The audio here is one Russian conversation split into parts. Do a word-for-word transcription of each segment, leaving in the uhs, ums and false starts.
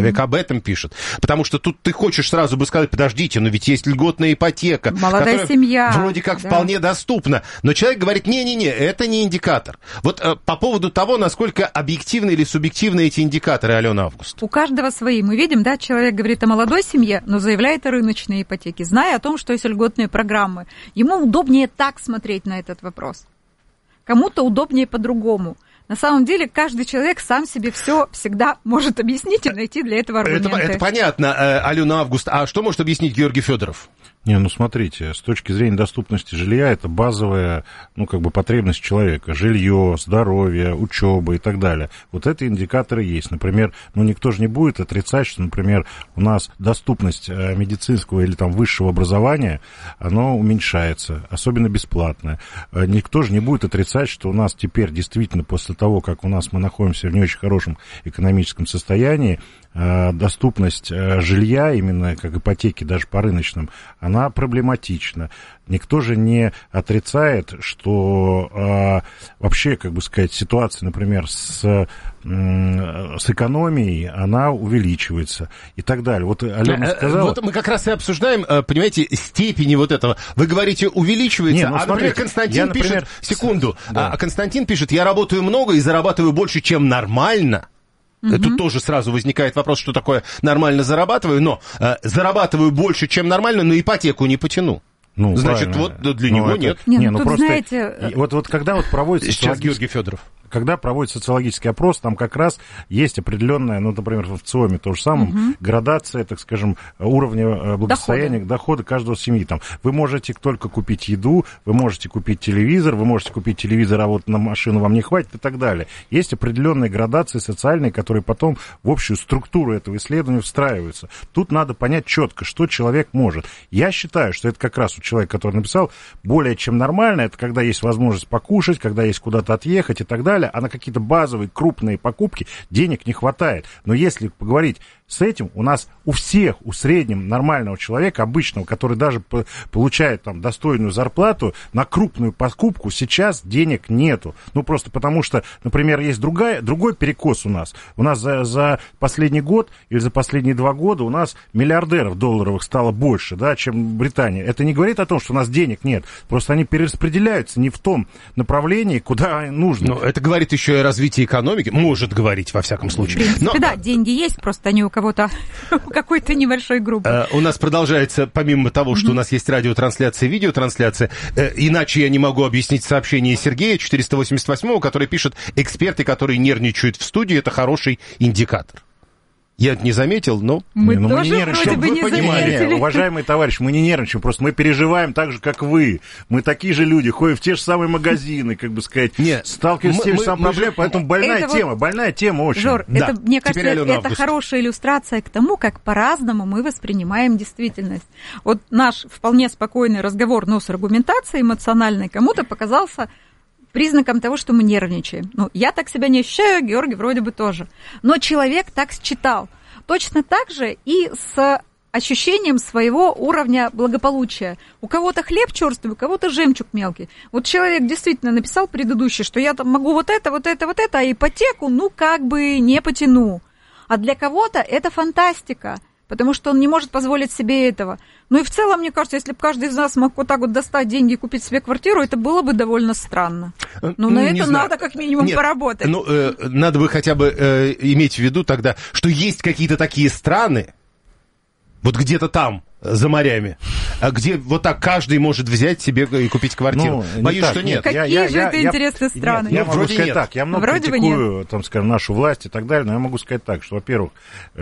человек mm-hmm. об этом пишет. Потому что тут ты хочешь сразу бы сказать, подождите, но ведь есть льготная ипотека, молодая которая семья, вроде как да. вполне доступна. Но человек говорит, не-не-не, это не индикатор. Вот э, по поводу того, насколько объективны или субъективны эти индикаторы, Алена Август. У каждого свои. Мы видим, да, человек говорит о молодой семье, но заявляет о рыночной ипотеке, зная о том, что есть льготные программы. Ему удобнее так смотреть на этот вопрос. Кому-то удобнее по-другому. На самом деле, каждый человек сам себе все всегда может объяснить и найти для этого аргументы. Это, это понятно, Алена Август. А что может объяснить Георгий Федоров? Не, ну смотрите, с точки зрения доступности жилья, это базовая, ну, как бы потребность человека. Жилье, здоровье, учеба и так далее. Вот эти индикаторы есть. Например, ну, никто же не будет отрицать, что, например, у нас доступность медицинского или там высшего образования, оно уменьшается, особенно бесплатное. Никто же не будет отрицать, что у нас теперь действительно после того, как у нас мы находимся в не очень хорошем экономическом состоянии, доступность жилья, именно как ипотеки, даже по рыночным, она проблематична. Никто же не отрицает, что э, вообще, как бы сказать, ситуация, например, с, э, с экономией, она увеличивается и так далее. Вот Алена сказала... Вот мы как раз и обсуждаем, понимаете, степени вот этого. Вы говорите, увеличивается, не, ну, а, например, Константин я, например, пишет... Секунду. Да. А Константин пишет, я работаю много и зарабатываю больше, чем нормально. Угу. Тут тоже сразу возникает вопрос, что такое нормально зарабатываю, но э, зарабатываю больше, чем нормально, но ипотеку не потяну. Ну, значит, правильно. Вот для ну, него это... нет. Не, не, ну, ну тут, просто... знаете... Вот, вот когда вот проводится... Сейчас Георгий Федоров. Когда проводится социологический опрос, там как раз есть определенная, ну, например, в ЦИОМе то же самое, угу. градация, так скажем, уровня благосостояния, дохода. дохода каждого семьи. Там, вы можете только купить еду, вы можете купить телевизор, вы можете купить телевизор, а вот на машину вам не хватит и так далее. Есть определенные градации социальные, которые потом в общую структуру этого исследования встраиваются. Тут надо понять четко, что человек может. Я считаю, что это как раз у человека, который написал, более чем нормально, это когда есть возможность покушать, когда есть куда-то отъехать и так далее, а на какие-то базовые крупные покупки денег не хватает. Но если поговорить с этим, у нас у всех, у среднего нормального человека, обычного, который даже получает там достойную зарплату, на крупную покупку сейчас денег нету. Ну, просто потому что, например, есть другая, другой перекос у нас. У нас за, за последний год или за последние два года у нас миллиардеров долларовых стало больше, да, чем Британия. Это не говорит о том, что у нас денег нет. Просто они перераспределяются не в том направлении, куда нужно. Но это говорит еще и о развитии экономики. Может говорить, во всяком случае. В принципе, Но... да, деньги есть, просто они у кого-то, у какой-то небольшой группы. Uh, у нас продолжается, помимо того, что mm-hmm. у нас есть радиотрансляция, видеотрансляция, uh, иначе я не могу объяснить сообщение Сергея четыреста восемьдесят восьмого, который пишет, эксперты, которые нервничают в студии, это хороший индикатор. Я это не заметил, но... Мы не, ну, тоже мы не вроде бы не заметили. Уважаемые товарищи, мы не нервничаем, просто мы переживаем так же, как вы. Мы такие же люди, ходим в те же самые магазины, как бы сказать, Нет, сталкиваемся мы, с теми же самыми проблемами, поэтому больная это тема, вот, больная тема очень. Жор, да. это, мне кажется, это Август. Хорошая иллюстрация к тому, как по-разному мы воспринимаем действительность. Вот наш вполне спокойный разговор, но с аргументацией эмоциональной, кому-то показался... признаком того, что мы нервничаем. Ну, я так себя не ощущаю, Георгий вроде бы тоже. Но человек так считал. Точно так же и с ощущением своего уровня благополучия. У кого-то хлеб черствый, у кого-то жемчуг мелкий. Вот человек действительно написал предыдущий, что я там могу вот это, вот это, вот это, а ипотеку, ну, как бы не потяну. А для кого-то это фантастика, потому что он не может позволить себе этого. Ну и в целом, мне кажется, если бы каждый из нас мог вот так вот достать деньги и купить себе квартиру, это было бы довольно странно. Но ну, на это знаю. Надо как минимум Нет, поработать. Ну, э, надо бы хотя бы э, иметь в виду тогда, что есть какие-то такие страны, вот где-то там, за морями, где вот так каждый может взять себе и купить квартиру. Ну, Боюсь, так, что нет. Какие я, же я, это я, интересные я, страны? Нет, я ну, могу сказать нет. так, я много вроде критикую, там, скажем, нашу власть и так далее, но я могу сказать так, что, во-первых,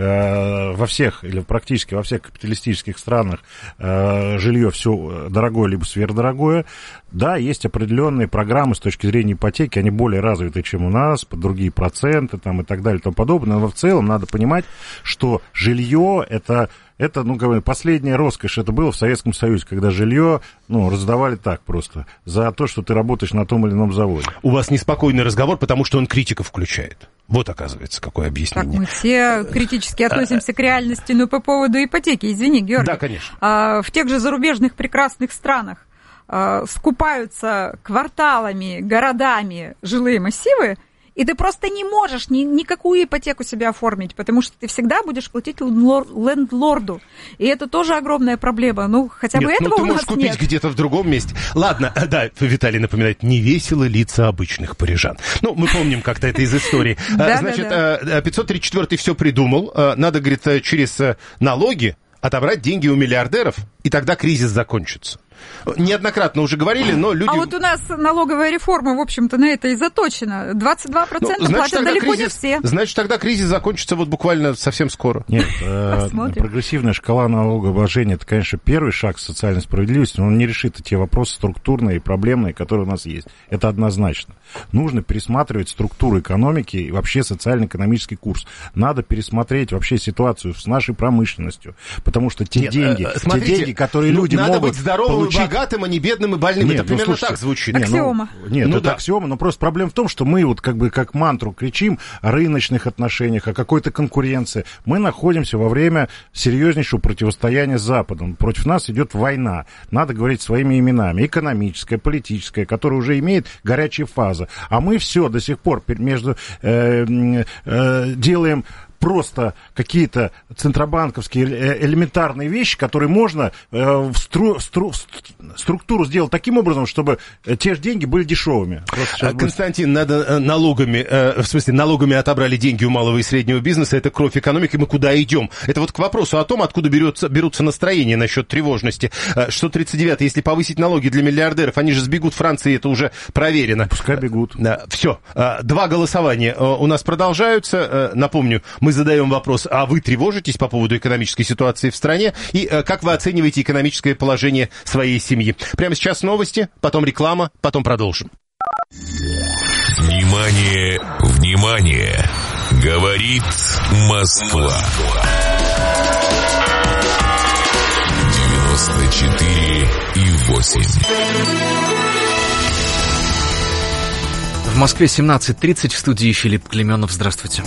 э, во всех, или практически во всех капиталистических странах э, жилье все дорогое либо сверхдорогое. Да, есть определенные программы с точки зрения ипотеки, они более развиты, чем у нас, под другие проценты там, и так далее и тому подобное, но в целом надо понимать, что жилье это... Это, ну, как бы, последняя роскошь, это было в Советском Союзе, когда жилье, ну, раздавали так просто, за то, что ты работаешь на том или ином заводе. У вас неспокойный разговор, потому что он критиков включает. Вот, оказывается, какое объяснение. Так, мы все критически относимся к реальности, но по поводу ипотеки, извини, Георгий. Да, конечно. В тех же зарубежных прекрасных странах скупаются кварталами, городами жилые массивы, И ты просто не можешь ни, никакую ипотеку себе оформить, потому что ты всегда будешь платить лендлорду. И это тоже огромная проблема. Ну, хотя бы нет, этого ну, у нас нет. ты можешь купить где-то в другом месте. Ладно, да, Виталий напоминает, не весело лица обычных парижан. Ну, мы помним как-то это из истории. Значит, пятьсот тридцать четвёртый все придумал. Надо, говорит, через налоги отобрать деньги у миллиардеров, и тогда кризис закончится. Неоднократно уже говорили, но люди... А вот у нас налоговая реформа, в общем-то, на это и заточена. двадцать два процента ну, платят далеко кризис, не все. Значит, тогда кризис закончится вот буквально совсем скоро. Нет, э, прогрессивная шкала налогообложения, это, конечно, первый шаг к социальной справедливости, но он не решит те вопросы структурные и проблемные, которые у нас есть. Это однозначно. Нужно пересматривать структуру экономики и вообще социально-экономический курс. Надо пересмотреть вообще ситуацию с нашей промышленностью, потому что те, Нет, деньги, э, смотрите, те деньги, которые люди надо могут быть здоровым получить... и богатым, а не бедным и больным. Нет, это ну, примерно слушайте, так звучит. Не, аксиома. Ну, нет, ну, это да. аксиома, но просто проблема в том, что мы вот как бы как мантру кричим о рыночных отношениях, о какой-то конкуренции. Мы находимся во время серьезнейшего противостояния с Западом. Против нас идет война. Надо говорить своими именами. Экономическая, политическая, которая уже имеет горячие фазы. А мы все до сих пор между э, э, делаем просто какие-то центробанковские элементарные вещи, которые можно э, в, стру, стру, в структуру сделать таким образом, чтобы те же деньги были дешевыми. Константин, будет... надо налогами, э, в смысле, налогами отобрали деньги у малого и среднего бизнеса, это кровь экономики, мы куда идем? Это вот к вопросу о том, откуда берется, берутся настроения насчет тревожности. шестьсот тридцать девятый, если повысить налоги для миллиардеров, они же сбегут в Франции, это уже проверено. Пускай бегут. Да, все. Два голосования у нас продолжаются. Напомню, мы задаем вопрос, а вы тревожитесь по поводу экономической ситуации в стране? И э, как вы оцениваете экономическое положение своей семьи? Прямо сейчас новости, потом реклама, потом продолжим. Внимание, внимание! Говорит Москва. девяносто четыре и восемь. В Москве семнадцать тридцать, в студии Филипп Клеменов. Здравствуйте.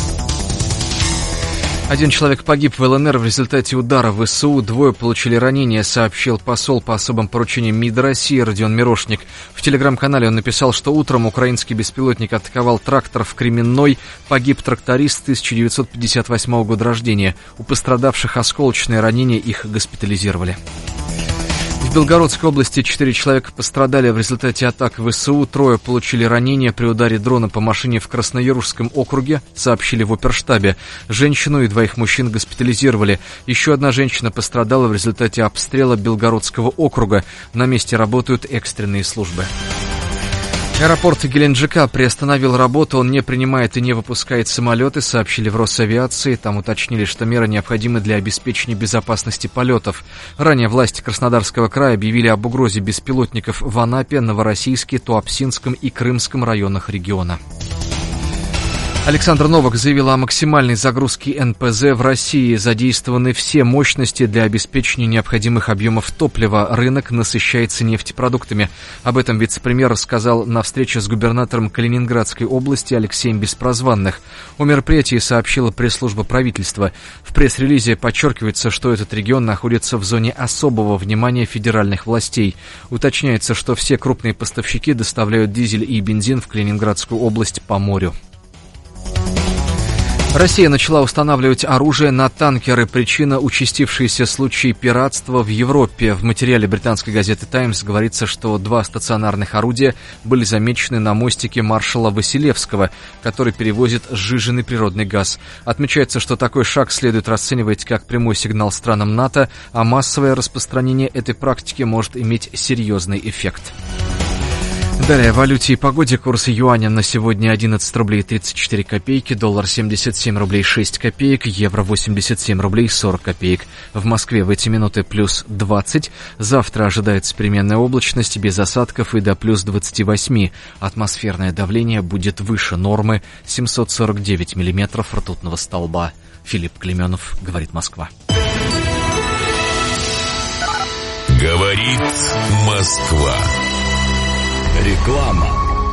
Один человек погиб в ЛНР в результате удара в ВСУ, двое получили ранения, сообщил посол по особым поручениям МИД России Родион Мирошник. В телеграм-канале он написал, что утром украинский беспилотник атаковал трактор в Кременной, погиб тракторист тысяча девятьсот пятьдесят восьмого года рождения. У пострадавших осколочные ранения, их госпитализировали. В Белгородской области четыре человека пострадали в результате атак ВСУ, трое получили ранения при ударе дрона по машине в Краснояружском округе, сообщили в оперштабе. Женщину и двоих мужчин госпитализировали. Еще одна женщина пострадала в результате обстрела Белгородского округа. На месте работают экстренные службы. Аэропорт Геленджика приостановил работу, он не принимает и не выпускает самолеты, сообщили в Росавиации. Там уточнили, что меры необходимы для обеспечения безопасности полетов. Ранее власти Краснодарского края объявили об угрозе беспилотников в Анапе, Новороссийске, Туапсинском и Крымском районах региона. Александр Новак заявил о максимальной загрузке эн пэ зэ в России. Задействованы все мощности для обеспечения необходимых объемов топлива. Рынок насыщается нефтепродуктами. Об этом вице-премьер рассказал на встрече с губернатором Калининградской области Алексеем Беспрозванных. О мероприятии сообщила пресс-служба правительства. В пресс-релизе подчеркивается, что этот регион находится в зоне особого внимания федеральных властей. Уточняется, что все крупные поставщики доставляют дизель и бензин в Калининградскую область по морю. Россия начала устанавливать оружие на танкеры. Причина – участившиеся случаи пиратства в Европе. В материале британской газеты «Таймс» говорится, что два стационарных орудия были замечены на мостике маршала Василевского, который перевозит сжиженный природный газ. Отмечается, что такой шаг следует расценивать как прямой сигнал странам НАТО, а массовое распространение этой практики может иметь серьезный эффект. Далее, о валюте и погоде. Курс юаня на сегодня одиннадцать рублей тридцать четыре копейки, доллар семьдесят семь рублей шесть копеек, евро восемьдесят семь рублей сорок копеек. В Москве в эти минуты плюс двадцать. Завтра ожидается переменная облачность без осадков и до плюс двадцать восемь. Атмосферное давление будет выше нормы семьсот сорок девять миллиметров ртутного столба. Филипп Клеменов, говорит Москва. Говорит Москва. Реклама.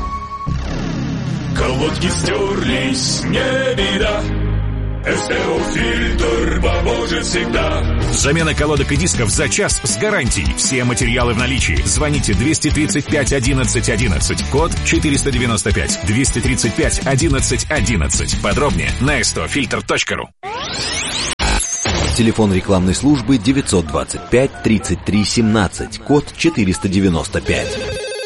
Колодки стерлись, не беда. СТО фильтр поможет всегда. Замена колодок и дисков за час с гарантией. Все материалы в наличии. Звоните двести тридцать пять одиннадцать одиннадцать, код четыреста девяносто пять. двести тридцать пять одиннадцать одиннадцать. Подробнее на эстофильтр точка ру. Телефон рекламной службы девятьсот двадцать пять тридцать три семнадцать, код четыреста девяносто пять.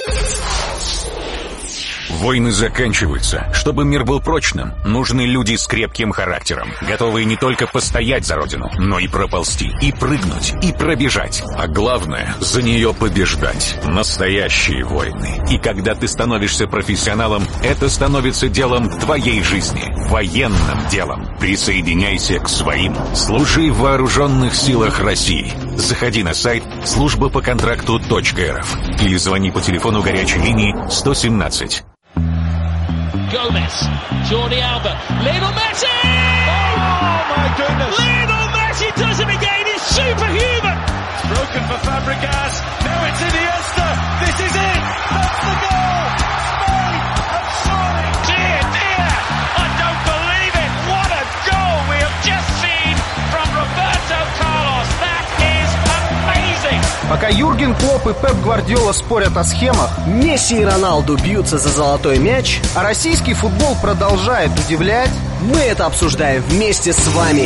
Войны заканчиваются. Чтобы мир был прочным, нужны люди с крепким характером, готовые не только постоять за родину, но и проползти, и прыгнуть, и пробежать. А главное, за нее побеждать. Настоящие войны. И когда ты становишься профессионалом, это становится делом твоей жизни. Военным делом. Присоединяйся к своим. Служи в вооруженных силах России. Заходи на сайт служба по контракту точка эр эф или звони по телефону горячей линии сто семнадцать. Gomez, Jordi Alba, Lionel Messi! Oh my goodness! Lionel Messi does it again, he's superhuman! It's broken for Fabregas, now it's Iniesta, this is it! That's the goal! Spain have scored! Dear, dear, I don't believe it! What a goal we have just seen from Roberto Carlos! That is amazing! Пока Юрген Клопп и Пеп Гвардиола спорят о схемах, Месси и Роналду бьются за золотой мяч, а российский футбол продолжает удивлять, мы это обсуждаем вместе с вами.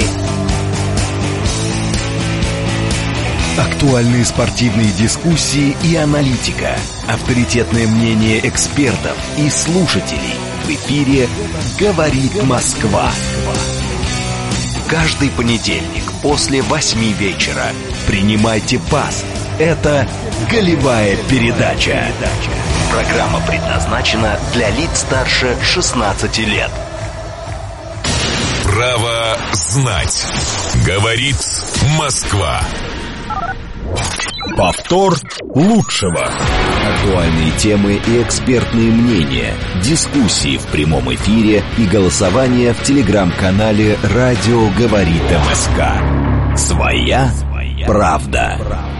Актуальные спортивные дискуссии и аналитика, авторитетное мнение экспертов и слушателей. В эфире «Говорит Москва». Каждый понедельник после восьми вечера принимайте пас. Это «Голевая передача». Программа предназначена для лиц старше шестнадцати лет. Право знать. Говорит Москва. Повтор лучшего. Актуальные темы и экспертные мнения, дискуссии в прямом эфире и голосование в телеграм-канале «Радио говорит МСК». Своя правда.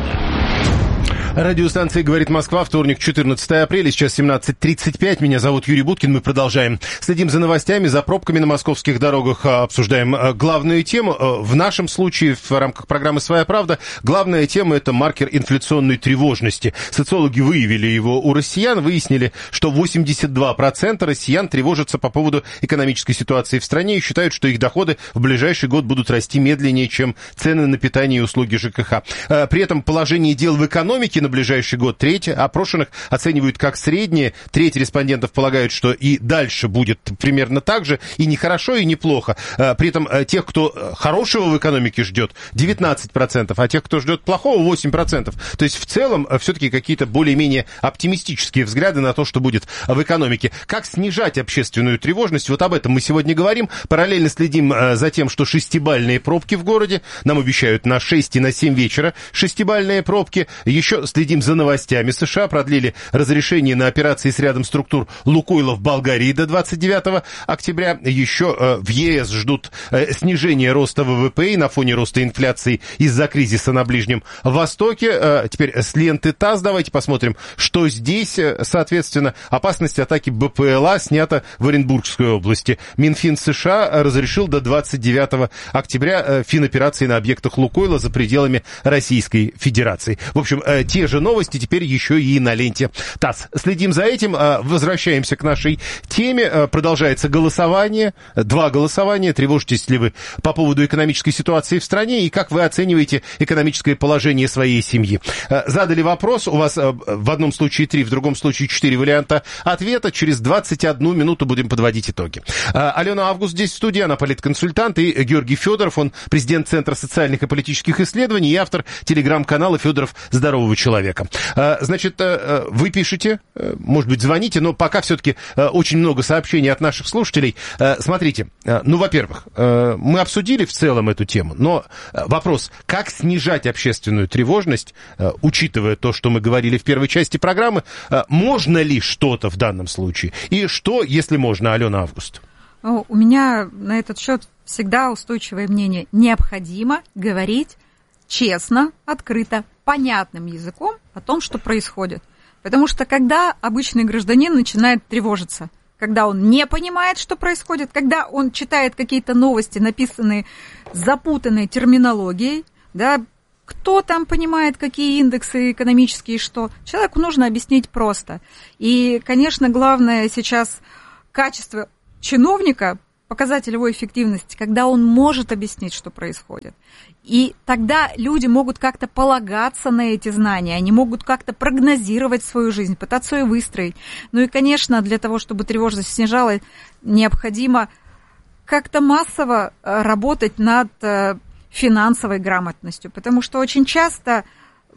Радиостанция «Говорит Москва», вторник, четырнадцатое апреля, сейчас семнадцать тридцать пять. Меня зовут Юрий Буткин, мы продолжаем. Следим за новостями, за пробками на московских дорогах, обсуждаем главную тему. В нашем случае, в рамках программы «Своя правда», главная тема – это маркер инфляционной тревожности. Социологи выявили его у россиян, выяснили, что восемьдесят два процента россиян тревожатся по поводу экономической ситуации в стране и считают, что их доходы в ближайший год будут расти медленнее, чем цены на питание и услуги ЖКХ. При этом положение дел в экономике на ближайший год треть опрошенных оценивают как среднее. Треть респондентов полагают, что и дальше будет примерно так же, и не хорошо, и неплохо. При этом тех, кто хорошего в экономике ждет, девятнадцать процентов, а тех, кто ждет плохого, восемь процентов. То есть в целом все-таки какие-то более-менее оптимистические взгляды на то, что будет в экономике. Как снижать общественную тревожность? Вот об этом мы сегодня говорим. Параллельно следим за тем, что шестибалльные пробки в городе. Нам обещают на шесть и на семь вечера шестибалльные пробки. Еще следим за новостями. США продлили разрешение на операции с рядом структур «Лукойла» в Болгарии до двадцать девятого октября. Еще э, в ЕС ждут э, снижения роста ВВП и на фоне роста инфляции из-за кризиса на Ближнем Востоке. Э, теперь с ленты ТАСС давайте посмотрим, что здесь. Соответственно, опасность атаки БПЛА снята в Оренбургской области. Минфин США разрешил до двадцать девятого октября э, финоперации на объектах «Лукойла» за пределами Российской Федерации. В общем, э, те же новости теперь еще и на ленте ТАСС. Следим за этим. Возвращаемся к нашей теме. Продолжается голосование. Два голосования. Тревожитесь ли вы по поводу экономической ситуации в стране и как вы оцениваете экономическое положение своей семьи? Задали вопрос. У вас в одном случае три, в другом случае четыре варианта ответа. Через двадцать одну минуту будем подводить итоги. Алена Август здесь в студии. Она политконсультант. И Георгий Федоров. Он президент Центра социальных и политических исследований и автор телеграм-канала «Федоров здорового человека». Значит, вы пишете, может быть, звоните, но пока все-таки очень много сообщений от наших слушателей. Смотрите, ну, во-первых, мы обсудили в целом эту тему, но вопрос, как снижать общественную тревожность, учитывая то, что мы говорили в первой части программы, можно ли что-то в данном случае? И что, если можно, Алена Август? У меня на этот счет всегда устойчивое мнение. Необходимо говорить честно, открыто, понятным языком о том, что происходит. Потому что когда обычный гражданин начинает тревожиться, когда он не понимает, что происходит, когда он читает какие-то новости, написанные запутанной терминологией, да, кто там понимает, какие индексы экономические и что. Человеку нужно объяснить просто. И, конечно, главное сейчас качество чиновника, показатель его эффективности, когда он может объяснить, что происходит. И тогда люди могут как-то полагаться на эти знания, они могут как-то прогнозировать свою жизнь, пытаться ее выстроить. Ну и, конечно, для того, чтобы тревожность снижалась, необходимо как-то массово работать над финансовой грамотностью, потому что очень часто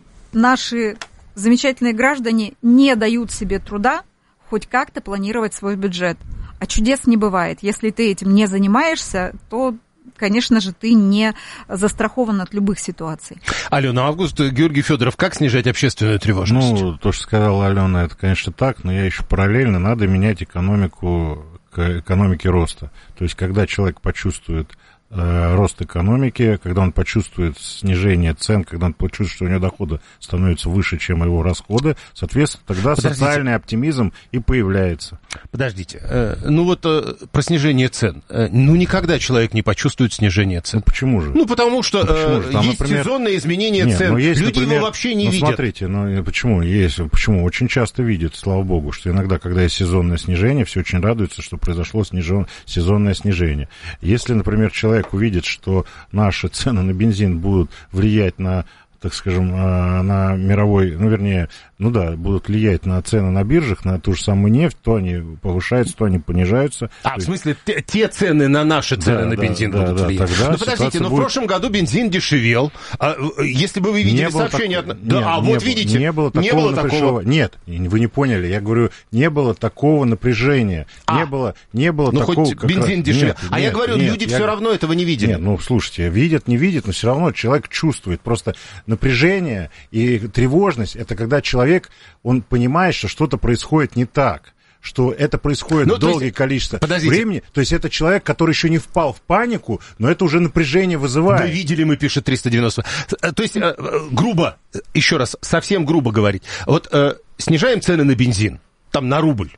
наши замечательные граждане не дают себе труда хоть как-то планировать свой бюджет. А чудес не бывает. Если ты этим не занимаешься, то, конечно же, ты не застрахован от любых ситуаций. Алена Август, Георгий Федоров, как снижать общественную тревожность? Ну, то, что сказала Алена, это, конечно, так, но я еще параллельно, надо менять экономику к экономике роста. То есть, когда человек почувствует э, рост экономики, когда он почувствует снижение цен, когда он почувствует, что у него доходы становятся выше, чем его расходы, соответственно, тогда Подождите. социальный оптимизм и появляется. Подождите, э, ну вот э, про снижение цен. Э, ну, никогда человек не почувствует снижение цен. Ну, почему же? Ну, потому что ну, почему же? Там, есть например... сезонные изменения Нет, цен. ну, есть, Люди например... его вообще не ну, видят. Смотрите, ну, почему? Есть, почему? Очень часто видят, слава богу, что иногда, когда есть сезонное снижение, все очень радуются, что произошло снижен... сезонное снижение. Если, например, человек увидит, что наши цены на бензин будут влиять на, так скажем, на мировой, ну, вернее, ну да, будут влиять на цены на биржах, на ту же самую нефть, то они повышаются, то они понижаются. А, в смысле, те, те цены на наши цены да, на бензин да, будут да, влиять? Тогда ну, подождите, но будет... в прошлом году бензин дешевел. А, если бы вы видели не сообщение... Так... От... Да, нет, а не вот было, видите, не было такого, не было такого... Нет, вы не поняли, я говорю, не было такого напряжения, а. не было, не было ну, такого... хоть бензин раз... дешевле. Нет, а нет, я говорю, нет, люди я... все равно этого не видели. Нет, ну, слушайте, видят, не видят, но все равно человек чувствует. Просто напряжение и тревожность, это когда человек, он понимает, что что-то происходит не так, что это происходит ну, долгое есть, количество подождите. времени. То есть это человек, который еще не впал в панику, но это уже напряжение вызывает. Да видели мы, пишет триста девяносто. То есть грубо, еще раз, совсем грубо говорить. Вот снижаем цены на бензин, там на рубль.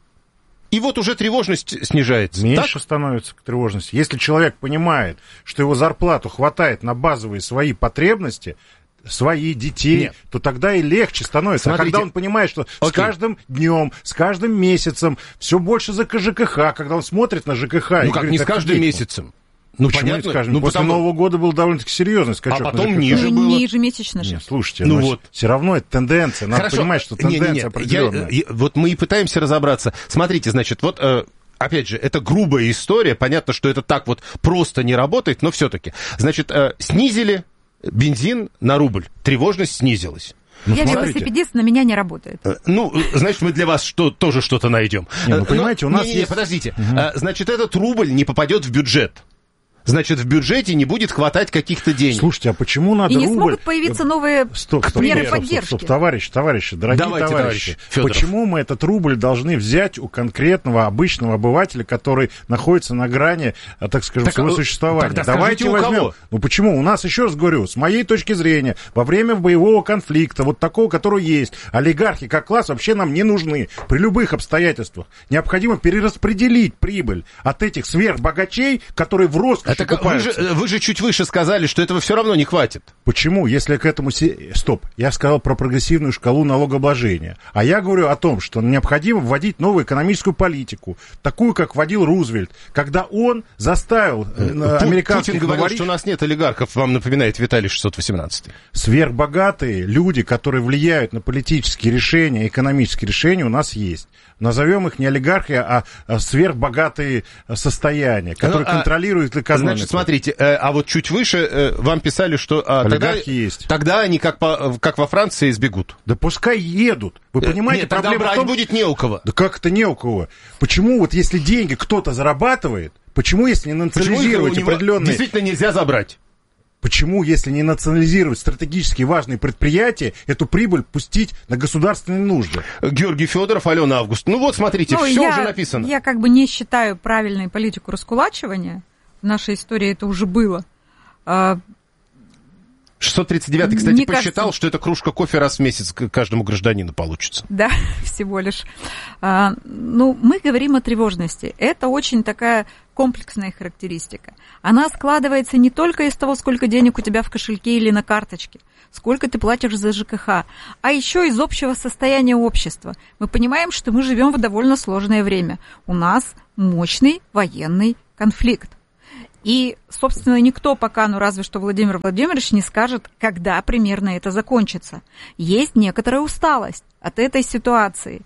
И вот уже тревожность снижается. Меньше так? становится тревожность. Если человек понимает, что его зарплату хватает на базовые свои потребности, свои детей, Нет. то тогда и легче становится. Смотрите. А когда он понимает, что Окей. с каждым днем, с каждым месяцем все больше за ЖКХ, когда он смотрит на ЖКХ... Ну и как, говорит, не с каждым детям. месяцем? Ну, почему понятно? не скажем? Ну, После потому... Нового года был довольно-таки серьезный скачок. А потом ниже было. Не ежемесячно же. Нет, слушайте, ну вот. все равно это тенденция. Надо Хорошо. понимать, что тенденция не, не, не. определенная. Я, я, вот мы и пытаемся разобраться. Смотрите, значит, вот... Э, опять же, это грубая история. Понятно, что это так вот просто не работает, но все-таки. Значит, э, снизили бензин на рубль. Тревожность снизилась. Ну, я велосипедист, на меня не работает. Ну, значит, мы для вас что, тоже что-то найдем. Не, ну, понимаете, у нас не, не, есть... подождите. Угу. Значит, этот рубль не попадет в бюджет. Значит, в бюджете не будет хватать каких-то денег. Слушайте, а почему надо И не рубль... смогут появиться новые стоп, стоп, меры стоп, поддержки. Стоп, стоп, товарищи, товарищи, дорогие Давайте, товарищи, товарищ почему мы этот рубль должны взять у конкретного обычного обывателя, который находится на грани, так скажем, так, своего существования? Давайте возьмем. Кого? Ну почему? У нас, еще раз говорю, с моей точки зрения, во время боевого конфликта, вот такого, который есть, олигархи как класс вообще нам не нужны. При любых обстоятельствах необходимо перераспределить прибыль от этих сверхбогачей, которые в роскоши купаются. Вы же чуть выше сказали, что этого все равно не хватит. Почему? Если к этому... Стоп, я сказал про прогрессивную шкалу налогообложения. А я говорю о том, что необходимо вводить новую экономическую политику, такую, как вводил Рузвельт, когда он заставил американских... Путин говорил, что у нас нет олигархов, вам напоминает Виталий шестьсот восемнадцатый. Сверхбогатые люди, которые влияют на политические решения, экономические решения, у нас есть. Назовем их не олигархи, а сверхбогатые состояния, которые а, контролируют экономику. Значит, смотрите, э, а вот чуть выше э, вам писали, что а, тогда, есть. тогда они, как, по, как во Франции, сбегут. Да пускай едут. Вы понимаете, Нет, тогда брать в том, будет не у кого. Да как это не у кого? Почему вот если деньги кто-то зарабатывает, почему если не национализировать почему определенные... Действительно нельзя забрать. Почему, если не национализировать стратегически важные предприятия, эту прибыль пустить на государственные нужды? Георгий Федоров, Алена Август. Ну вот, смотрите, ну, все я, уже написано. Я как бы не считаю правильной политику раскулачивания. В нашей истории это уже было. шестьсот тридцать девятый, кстати, Мне посчитал, кажется... что это кружка кофе раз в месяц каждому гражданину получится. Да, всего лишь. А, ну, мы говорим о тревожности. Это очень такая комплексная характеристика. Она складывается не только из того, сколько денег у тебя в кошельке или на карточке, сколько ты платишь за ЖКХ, а еще из общего состояния общества. Мы понимаем, что мы живем в довольно сложное время. У нас мощный военный конфликт. И, собственно, никто пока, ну разве что Владимир Владимирович, не скажет, когда примерно это закончится. Есть некоторая усталость от этой ситуации.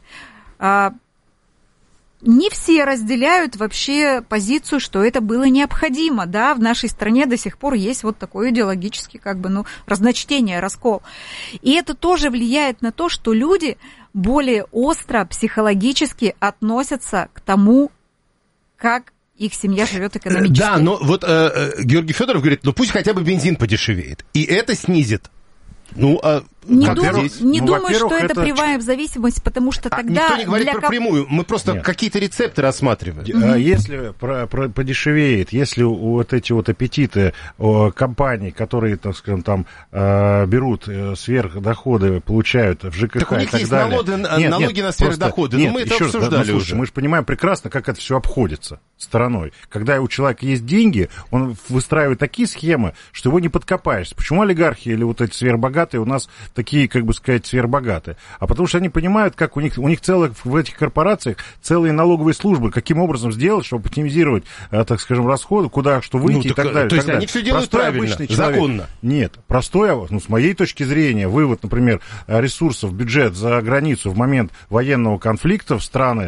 Не все разделяют вообще позицию, что это было необходимо. Да, в нашей стране до сих пор есть вот такой идеологический, как бы, ну, разночтение, раскол. И это тоже влияет на то, что люди более остро психологически относятся к тому, как их семья живет экономически. Да, но вот э, Георгий Федоров говорит, ну пусть хотя бы бензин подешевеет. И это снизит. Ну, а не, дум, не ну, думаю, что это, это прямая зависимость, потому что тогда... А никто не говорит для... про прямую, мы просто Нет. какие-то рецепты рассматриваем. Угу. Если про, про, подешевеет, если вот эти вот аппетиты компаний, которые, так скажем, там берут сверхдоходы, получают в ЖКХ так у них и так есть далее... налоги, нет, налоги нет, на сверхдоходы, но мы это обсуждали да, ну, слушайте, уже. Мы же понимаем прекрасно, как это все обходится стороной. Когда у человека есть деньги, он выстраивает такие схемы, что его не подкопаешься. Почему олигархи или вот эти сверхбогатые у нас такие, как бы сказать, сверхбогатые? А потому что они понимают, как у них, у них целых, в этих корпорациях целые налоговые службы, каким образом сделать, чтобы оптимизировать, так скажем, расходы, куда что выйти ну, так, и так далее. То есть так они далее. все делают простой, правильно, обычный человек, законно? Нет, простой, ну, с моей точки зрения, вывод, например, ресурсов в бюджет за границу в момент военного конфликта в страны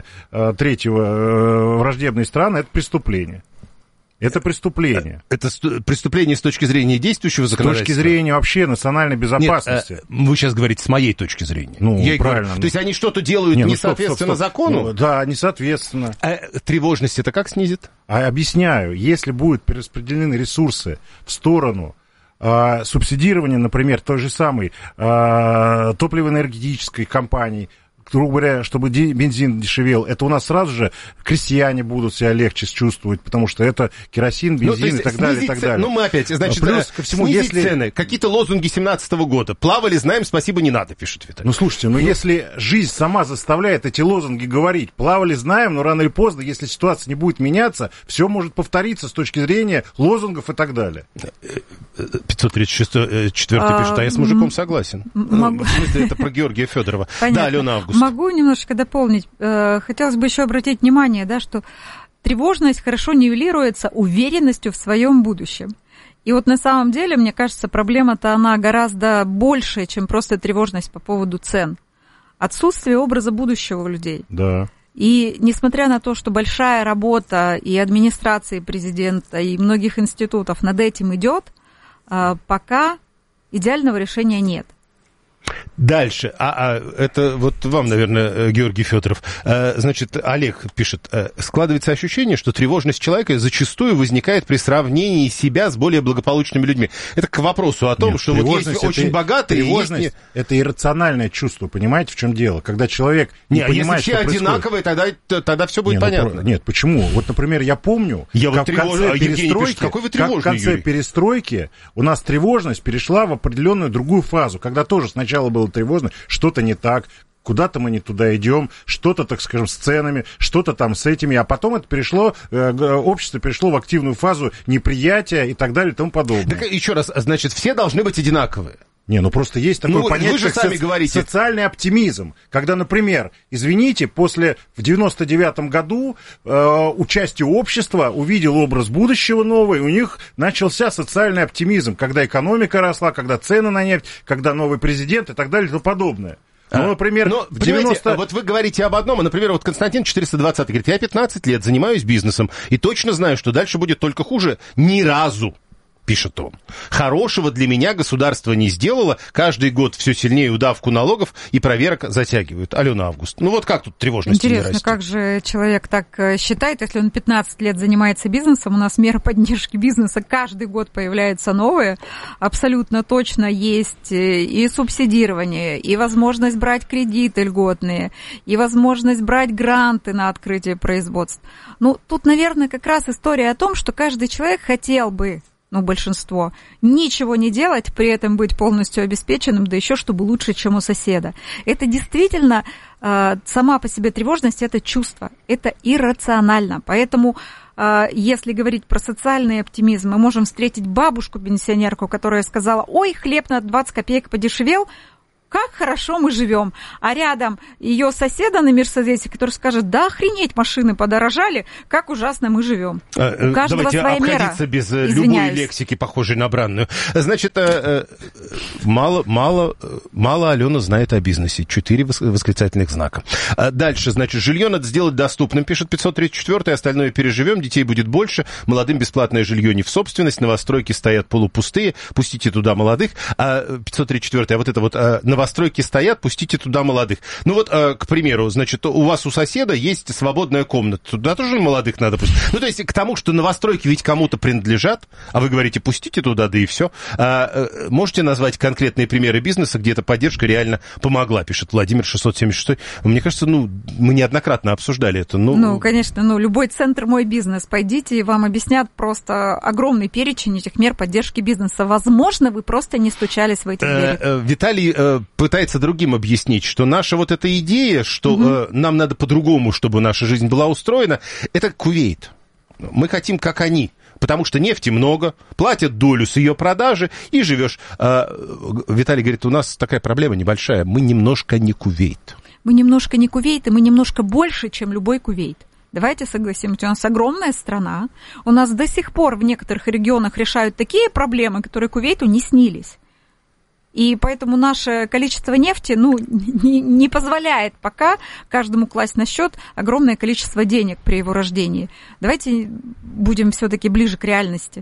третьего, враждебные страны, это преступление. Это преступление. Это преступление с точки зрения действующего законодательства? С точки зрения вообще национальной безопасности. Нет, вы сейчас говорите с моей точки зрения. Ну, Я правильно. Говорю, то есть они что-то делают не, ну, соответственно стоп, стоп, стоп. закону? Ну, да, не соответственно. А тревожность это как снизит? А, объясняю. Если будут перераспределены ресурсы в сторону а, субсидирования, например, той же самой а, топливно-энергетической компании, грубо говоря, чтобы бензин дешевел, это у нас сразу же крестьяне будут себя легче чувствовать, потому что это керосин, бензин ну, и так далее, и так далее. Ну, мы опять, значит, плюс ко всему, снизить если... цены. Какие-то лозунги семнадцатого года. Плавали, знаем, спасибо, не надо, пишет Виталий. Ну, слушайте, ну, если жизнь сама заставляет эти лозунги говорить, плавали, знаем, но рано или поздно, если ситуация не будет меняться, все может повториться с точки зрения лозунгов и так далее. пятьсот тридцать четвёртый пишет, а я с мужиком согласен. Могу... В смысле, это про Георгия Федорова. Да, Алена Август. Могу немножечко дополнить. Хотелось бы еще обратить внимание, да, что тревожность хорошо нивелируется уверенностью в своем будущем. И вот на самом деле, мне кажется, проблема-то она гораздо большая, чем просто тревожность по поводу цен. Отсутствие образа будущего у людей. Да. И несмотря на то, что большая работа и администрации президента, и многих институтов над этим идет, пока идеального решения нет. Дальше. А, а это вот вам, наверное, Георгий Федоров. Значит, Олег пишет. Складывается ощущение, что тревожность человека зачастую возникает при сравнении себя с более благополучными людьми. Это к вопросу о том, Нет, что вот есть это, очень богатые... Тревожность есть... — это иррациональное чувство, понимаете, в чем дело? Когда человек не, не понимает, если все одинаковые, тогда, тогда все будет не, понятно. Ну, нет, почему? Вот, например, я помню, я как вот в конце тревож... перестройки, пишет, какой вы тревожный, как в конце Юрий. перестройки у нас тревожность перешла в определенную другую фазу, когда тоже сначала было тревожно, что-то не так, куда-то мы не туда идем, что-то, так скажем, с ценами, что-то там с этими, а потом это перешло, общество перешло в активную фазу неприятия и так далее и тому подобное. Так еще раз, значит, все должны быть одинаковые. Не, ну просто есть такое ну, понятие, вы же как сами со- говорите. социальный оптимизм. Когда, например, извините, после в девяносто девятом году э, участие общества увидел образ будущего новый, у них начался социальный оптимизм, когда экономика росла, когда цены на нефть, когда новый президент и так далее и тому подобное. Ну, например, Но, в девяностом... Вот вы говорите об одном, а, например, вот Константин четыреста двадцатый говорит, я пятнадцать лет занимаюсь бизнесом и точно знаю, что дальше будет только хуже. Ни разу. Пишет он. Хорошего для меня государство не сделало. Каждый год все сильнее удавку налогов и проверок затягивают. Алена Август. Ну вот как тут тревожность не растет? Интересно, как же человек так считает, если он пятнадцать лет занимается бизнесом, у нас мера поддержки бизнеса каждый год появляются новые. Абсолютно точно есть и субсидирование, и возможность брать кредиты льготные, и возможность брать гранты на открытие производств. Ну, тут, наверное, как раз история о том, что каждый человек хотел бы, ну, большинство, ничего не делать, при этом быть полностью обеспеченным, да еще чтобы лучше, чем у соседа. Это действительно сама по себе тревожность – это чувство, это иррационально. Поэтому, если говорить про социальный оптимизм, мы можем встретить бабушку-пенсионерку, которая сказала: ой, хлеб на двадцать копеек подешевел, как хорошо мы живем. А рядом ее соседа на Мерседесе, который скажет: да охренеть, машины подорожали, как ужасно мы живем. У каждого Давайте своя мера. Давайте обходиться без любой лексики, похожей на бранную. Значит, мало, мало, мало Алена знает о бизнесе. Четыре восклицательных знака. Дальше, значит, жилье надо сделать доступным, пишет пятьсот тридцать четвёртый, остальное переживем, детей будет больше, молодым бесплатное жилье не в собственность, новостройки стоят полупустые, пустите туда молодых. пятьсот тридцать четвёртый, а вот это вот новостройки стоят, пустите туда молодых. Ну вот, к примеру, значит, у вас у соседа есть свободная комната, туда тоже молодых надо пустить. Ну, то есть к тому, что новостройки ведь кому-то принадлежат, а вы говорите, пустите туда, да и все. А, можете назвать конкретные примеры бизнеса, где эта поддержка реально помогла, пишет Владимир шестьсот семьдесят шесть. Мне кажется, ну, мы неоднократно обсуждали это. Ну, ну конечно, ну, любой центр «Мой бизнес», пойдите, и вам объяснят просто огромный перечень этих мер поддержки бизнеса. Возможно, вы просто не стучались в эти двери. Виталий пытается другим объяснить, что наша вот эта идея, что угу. э, нам надо по-другому, чтобы наша жизнь была устроена, это Кувейт. Мы хотим, как они. Потому что нефти много, платят долю с ее продажи, и живешь. Э, Виталий говорит, у нас такая проблема небольшая, мы немножко не Кувейт. Мы немножко не Кувейт, и мы немножко больше, чем любой Кувейт. Давайте согласимся, у нас огромная страна, у нас до сих пор в некоторых регионах решают такие проблемы, которые Кувейту не снились. И поэтому наше количество нефти, ну, не, не позволяет пока каждому класть на счет огромное количество денег при его рождении. Давайте будем все-таки ближе к реальности.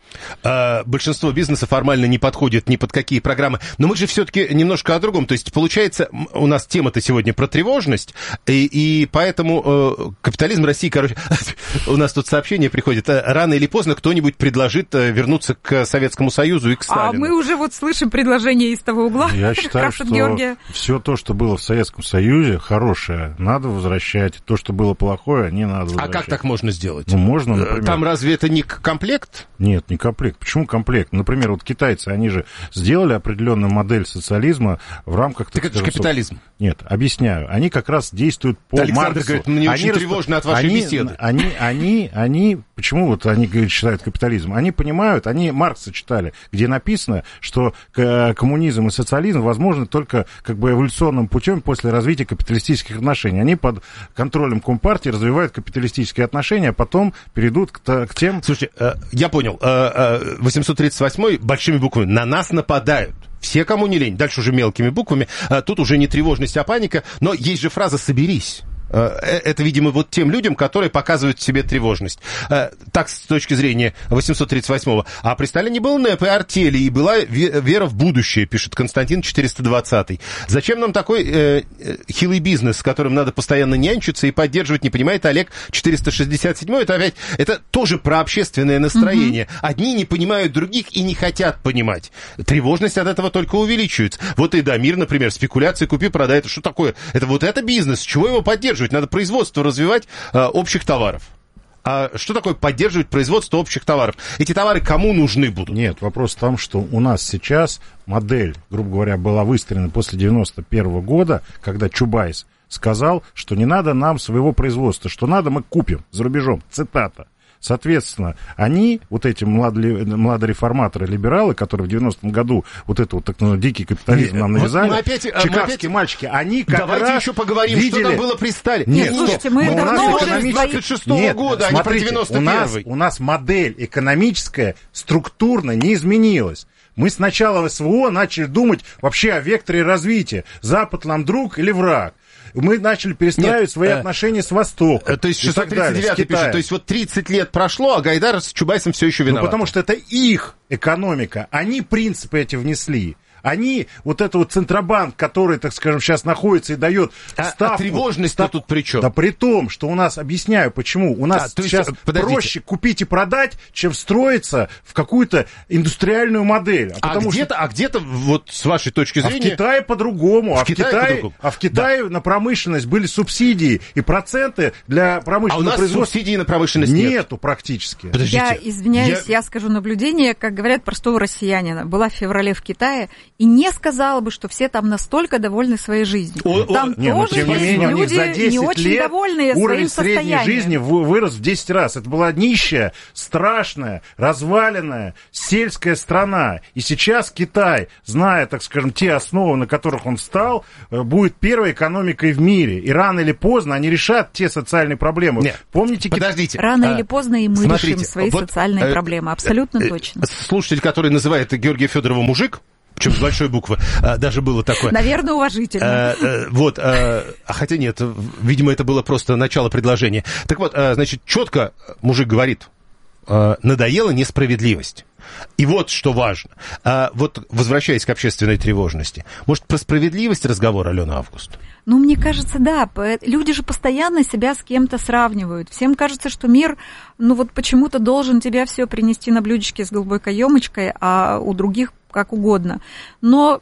Большинство бизнеса формально не подходит ни под какие программы. Но мы же все-таки немножко о другом. То есть, получается, у нас тема-то сегодня про тревожность, и, и поэтому э, капитализм России, короче, у нас тут сообщение приходит, рано или поздно кто-нибудь предложит вернуться к Советскому Союзу и к Сталину. А мы уже вот слышим предложение из того угла. Я считаю, что Георгия. Все то, что было в Советском Союзе, хорошее, надо возвращать. То, что было плохое, не надо возвращать. А как так можно сделать? Ну, можно, например... Там разве это не комплект? Нет, не комплект. Почему комплект? Например, вот китайцы, они же сделали определенную модель социализма в рамках... Так, так это же капитализм. Нет, объясняю. Они как раз действуют по Александр Марксу. Говорит, мне очень они тревожно от вашей они, беседы. Они, они, они, почему вот они говорят, считают капитализм? Они понимают, они Маркса читали, где написано, что коммунизм и социализм возможны только как бы эволюционным путем после развития капиталистических отношений. Они под контролем Компартии развивают капиталистические отношения, а потом перейдут к, к тем... Слушайте, я понял. восемьсот тридцать восьмой большими буквами. На нас нападают. Все, кому не лень. Дальше уже мелкими буквами. Тут уже не тревожность, а паника. Но есть же фраза «соберись». Это, видимо, вот тем людям, которые показывают в себе тревожность. Так, с точки зрения восемьсот тридцать восьмого. А при Сталине был НЭП и артели, и была вера в будущее, пишет Константин четыреста двадцатый. Зачем нам такой э, хилый бизнес, с которым надо постоянно нянчиться и поддерживать, не понимает Олег четыреста шестьдесят седьмой. Это опять, это тоже про общественное настроение. Угу. Одни не понимают других и не хотят понимать. Тревожность от этого только увеличивается. Вот и Дамир, например, спекуляции купи-продай. Это что такое? Это вот это бизнес. Чего его поддерживать? Надо производство развивать э, общих товаров. А что такое поддерживать производство общих товаров? Эти товары кому нужны будут? Нет, вопрос в том, что у нас сейчас модель, грубо говоря, была выстроена после девяносто первого года, когда Чубайс сказал, что не надо нам своего производства, что надо мы купим за рубежом. Цитата. Соответственно, они, вот эти младореформаторы, либералы, которые в девяностом году вот это вот так называемый дикий капитализм нам навязали, мы опять, чикагские мы опять... мальчики, они как Давайте раз еще поговорим, видели... что там было при Сталине. Нет, Нет слушайте, мы ну, давно уже экономическая... шестого Нет, года, смотрите, а не про девяносто первый. У нас, у нас модель экономическая структурно не изменилась. Мы сначала в СВО начали думать вообще о векторе развития. Запад нам друг или враг. Мы начали перестраивать Нет, свои э, отношения с Востоком. То есть шестьсот тридцать девятый пишет, то есть вот тридцать лет прошло, а Гайдар с Чубайсом все еще виноват. Ну, потому что это их экономика. Они принципы эти внесли. Они, вот это вот Центробанк, который, так скажем, сейчас находится и дает ставку... А, а тревожность-то тут при чем? Да при том, что у нас, объясняю, почему, у нас а, сейчас есть, проще купить и продать, чем встроиться в какую-то индустриальную модель. А, а где-то, что... а где-то, вот с вашей точки зрения... А в Китае по-другому. В а, Китае в Китае, по-другому. а в Китае да. на промышленность были субсидии и проценты для промышленного производства. А у нас производства... субсидий на промышленность нет? Нету практически. Подождите. Я извиняюсь, я... я скажу наблюдение, как говорят, простого россиянина. Была в феврале в Китае, И не сказала бы, что все там настолько довольны своей жизнью. О, там о, не, тоже есть менее, люди не очень довольные своим состоянием. Уровень средней жизни вырос в десять раз. Это была нищая, страшная, разваленная, сельская страна. И сейчас Китай, зная, так скажем, те основы, на которых он встал, будет первой экономикой в мире. И рано или поздно они решат те социальные проблемы. Нет, помните, подождите. Рано а, или поздно и мы смотрите, решим свои вот, социальные э, проблемы. Абсолютно э, точно. Слушатель, который называет Георгия Федорова мужик, причем с большой буквы, даже было такое. Наверное, уважительно. Вот, а хотя нет, видимо, это было просто начало предложения. Так вот, значит, четко мужик говорит, надоела несправедливость. И вот что важно. Вот, возвращаясь к общественной тревожности, может, про справедливость разговор, Алена Август? Ну, мне кажется, да. Люди же постоянно себя с кем-то сравнивают. Всем кажется, что мир, ну вот почему-то должен тебя все принести на блюдечке с голубой каемочкой, а у других как угодно. Но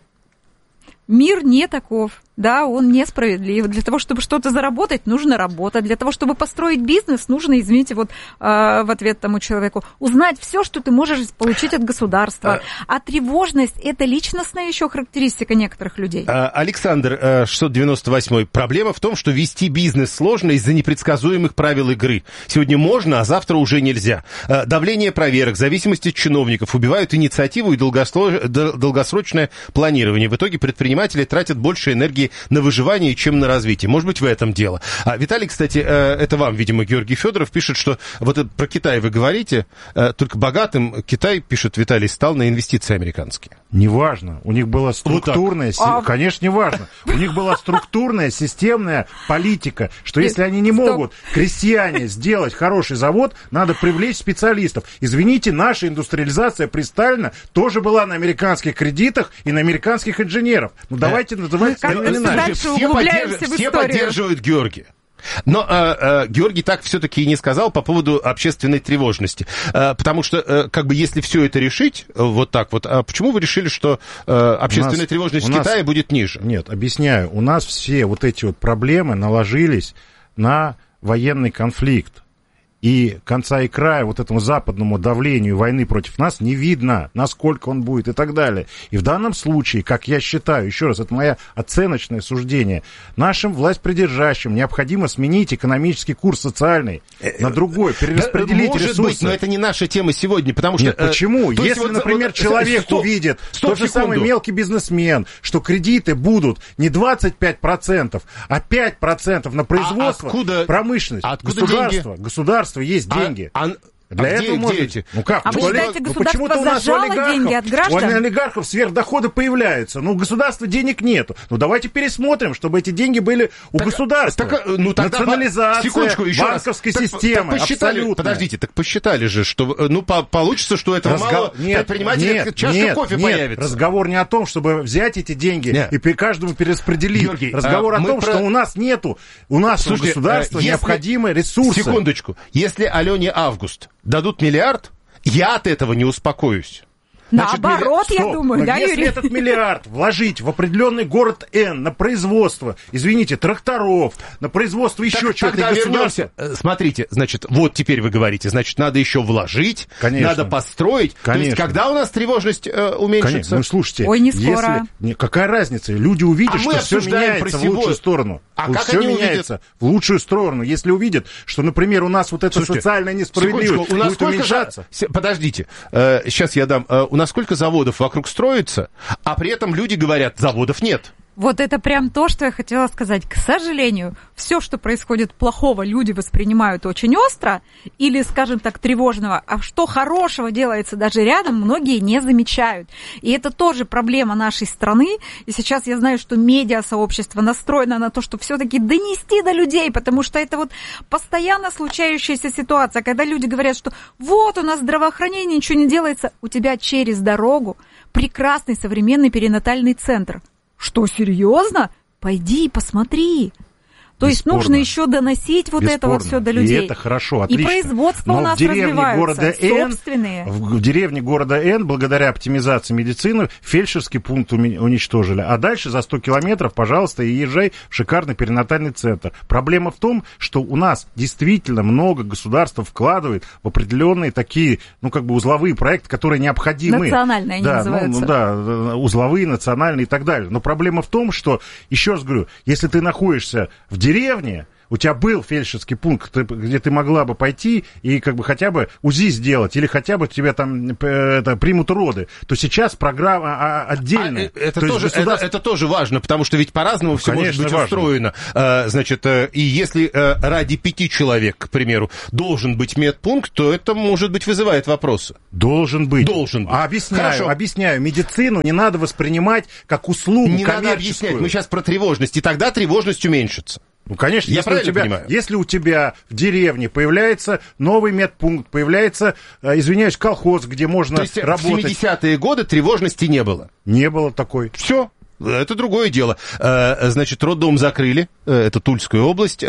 мир не таков. Да, он несправедлив. Для того, чтобы что-то заработать, нужно работать. Для того, чтобы построить бизнес, нужно, извините, вот э, в ответ тому человеку, узнать все, что ты можешь получить от государства. А, а тревожность – это личностная еще характеристика некоторых людей. Александр, шестьсот девяносто восьмой. Проблема в том, что вести бизнес сложно из-за непредсказуемых правил игры. Сегодня можно, а завтра уже нельзя. Давление проверок, зависимость от чиновников убивают инициативу и долгосрочное планирование. В итоге предприниматели тратят больше энергии на выживание, чем на развитие. Может быть, в этом дело. А Виталий, кстати, это вам, видимо, Георгий Федоров пишет, что вот это про Китай вы говорите, только богатым Китай, пишет Виталий, стал на инвестиции американские. Неважно. У них была структурная... Вот си... Конечно, неважно. У них была структурная, системная политика, что если они не могут, крестьяне, сделать хороший завод, надо привлечь специалистов. Извините, наша индустриализация при Сталине тоже была на американских кредитах и на американских инженеров. Ну, давайте называть... Все, поддерж... все поддерживают Георгия. Но э, э, Георгий так все-таки и не сказал по поводу общественной тревожности. Э, потому что, э, как бы, если все это решить, э, вот так вот, а почему вы решили, что э, общественная нас, тревожность в нас, Китае будет ниже? Нет, объясняю. У нас все вот эти вот проблемы наложились на военный конфликт. И конца и края вот этому западному давлению войны против нас не видно, насколько он будет и так далее. И в данном случае, как я считаю, еще раз, это мое оценочное суждение, нашим властьпридержащим необходимо сменить экономический курс социальный на другой, перераспределить Может ресурсы. Быть, но это не наша тема сегодня, потому что... Нет, почему? Если, Если, вот, например, вот, человек стоп, увидит, стоп, тот же самый мелкий бизнесмен, что кредиты будут не двадцать пять процентов, а пять процентов на производство, а откуда, промышленность, а государство, государство есть деньги. А, а, Для а этого где, можно... где эти? Ну как? А вы считаете, ну, государство почему-то у нас зажало у олигархов, деньги от граждан? У олигархов сверхдоходы появляются. Ну, у государства денег нету. Ну, давайте пересмотрим, чтобы эти деньги были у так, государства. Так, ну, тогда национализация секундочку, еще банковской раз. системы. Так, посчитали, подождите, так посчитали же, что ну, по, получится, что этого Разго... мало нет, предпринимателей нет, чашка нет, кофе нет, появится. Разговор не о том, чтобы взять эти деньги нет. и каждому перераспределить. Георгий, разговор а, о том, про... что у нас нету, у нас у государства если... необходимые ресурсы. Секундочку. Если Алене Август дадут миллиард, я от этого не успокоюсь. Значит, наоборот, милли... я Стоп. думаю, Но да, если Юрий? этот миллиард вложить в определенный город Н на производство, извините, тракторов, на производство еще так, чего-то. Тогда вернемся. Смотрите, значит, вот теперь вы говорите, значит, надо еще вложить, Конечно. надо построить. Конечно. То есть, когда у нас тревожность э, уменьшится? Конечно. Ну, слушайте, Ой, не скоро. Если... Какая разница? Люди увидят, а что все меняется в лучшую сторону. А как все они меняется увидят? в лучшую сторону. Если увидят, что, например, у нас вот эта Слушайте, социальная несправедливость у нас будет уменьшаться. За... Подождите, э, сейчас я дам. Э, у нас сколько заводов вокруг строится, а при этом люди говорят, заводов нет. Вот это прям то, что я хотела сказать. К сожалению, все, что происходит плохого, люди воспринимают очень остро или, скажем так, тревожного, а что хорошего делается даже рядом, многие не замечают. И это тоже проблема нашей страны. И сейчас я знаю, что медиасообщество настроено на то, чтобы все-таки донести до людей, потому что это вот постоянно случающаяся ситуация, когда люди говорят, что вот у нас здравоохранение, ничего не делается, у тебя через дорогу прекрасный современный перинатальный центр. Что, серьезно? Пойди и посмотри. То есть нужно еще доносить вот Бесспорно. это вот все до людей. И это хорошо, отлично. И производство Но у нас в деревне развиваются, города Н, собственные. В, в деревне города Н, благодаря оптимизации медицины, фельдшерский пункт уничтожили. А дальше за сто километров, пожалуйста, и езжай в шикарный перинатальный центр. Проблема в том, что у нас действительно много государства вкладывает в определенные такие, ну, как бы узловые проекты, которые необходимы. Национальные они да, называются. Ну, да, узловые, национальные и так далее. Но проблема в том, что, еще раз говорю, если ты находишься в деревне, у тебя был фельдшерский пункт, где ты могла бы пойти и как бы хотя бы УЗИ сделать, или хотя бы тебя там это, примут роды, то сейчас программа отдельная. А, это, то тоже, государство... это, это тоже важно, потому что ведь по-разному все может быть важно. устроено. А, значит, и если а, ради пяти человек, к примеру, должен быть медпункт, то это, может быть, вызывает вопросы. Должен быть. Должен быть. А объясняю, Хорошо. объясняю, медицину не надо воспринимать как услугу не коммерческую. Надо объяснять, мы сейчас про тревожность, и тогда тревожность уменьшится. Ну, конечно, я если у, тебя, если у тебя в деревне появляется новый медпункт, появляется, извиняюсь, колхоз, где можно То есть работать. В семидесятые годы тревожности не было? Не было такой. Все. Это другое дело. Значит, роддом закрыли, это Тульская область,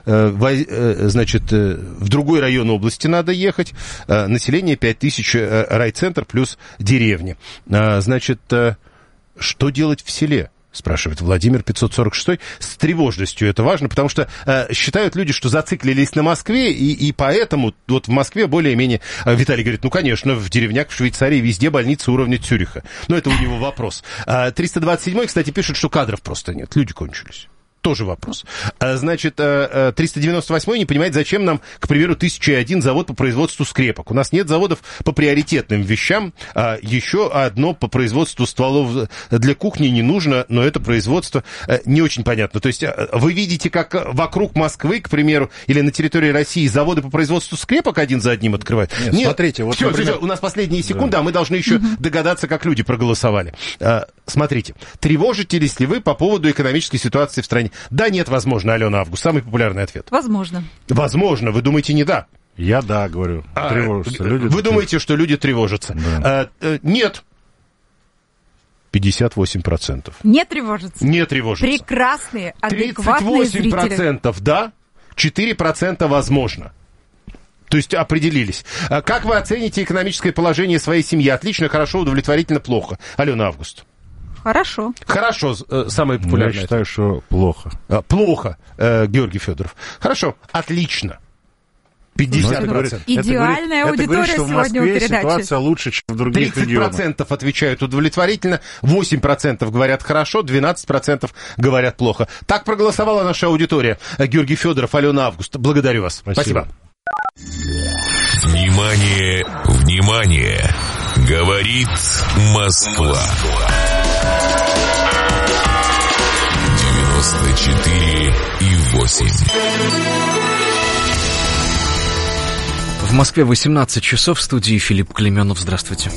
значит, в другой район области надо ехать, население пять тысяч, райцентр плюс деревни. Значит, что делать в селе? Спрашивает Владимир пятьсот сорок шесть. С тревожностью это важно, потому что э, считают люди, что зациклились на Москве, и, и поэтому вот в Москве более-менее... Э, Виталий говорит, ну, конечно, в деревнях в Швейцарии везде больницы уровня Цюриха. Но это у него вопрос. Э, триста двадцать седьмой, кстати, пишет, что кадров просто нет. Люди кончились. Тоже вопрос. Значит, триста девяносто восьмой не понимает, зачем нам, к примеру, тысяча один завод по производству скрепок. У нас нет заводов по приоритетным вещам. А еще одно по производству стволов для кухни не нужно, но это производство не очень понятно. То есть вы видите, как вокруг Москвы, к примеру, или на территории России заводы по производству скрепок один за одним открывают? Нет, нет. Смотрите. Вот, все, например... все, все, у нас последние секунды, да. А мы должны еще угу. догадаться, как люди проголосовали. Смотрите, тревожитесь ли вы по поводу экономической ситуации в стране? Да, нет, возможно, Алена Август. Самый популярный ответ. Возможно. Возможно. Вы думаете, не да? Я да, говорю. А, тревожатся. Люди вы думаете, что люди тревожатся? Да. А, а, нет. пятьдесят восемь процентов. Не тревожатся. Не тревожатся. Прекрасные, адекватные тридцать восемь процентов зрители. Да, четыре процента возможно. То есть определились. А как вы оцените экономическое положение своей семьи? Отлично, хорошо, удовлетворительно, плохо. Алена Август. Хорошо. Хорошо, самый популярный. Я считаю, что плохо. А, плохо, э, Георгий Федоров. Хорошо, отлично. пятьдесят процентов. Идеальная это говорит, аудитория это говорит, что сегодня в Москве у передачи. Ситуация лучше, чем в других тридцать процентов регионах. отвечают удовлетворительно, восемь процентов говорят хорошо, двенадцать процентов говорят плохо. Так проголосовала наша аудитория. Георгий Федоров, Алена Август. Благодарю вас. Спасибо. Спасибо. Внимание, внимание! Говорит Москва. девяносто четыре и восемь. В Москве восемнадцать часов, в студии Филипп Клеменов. Здравствуйте.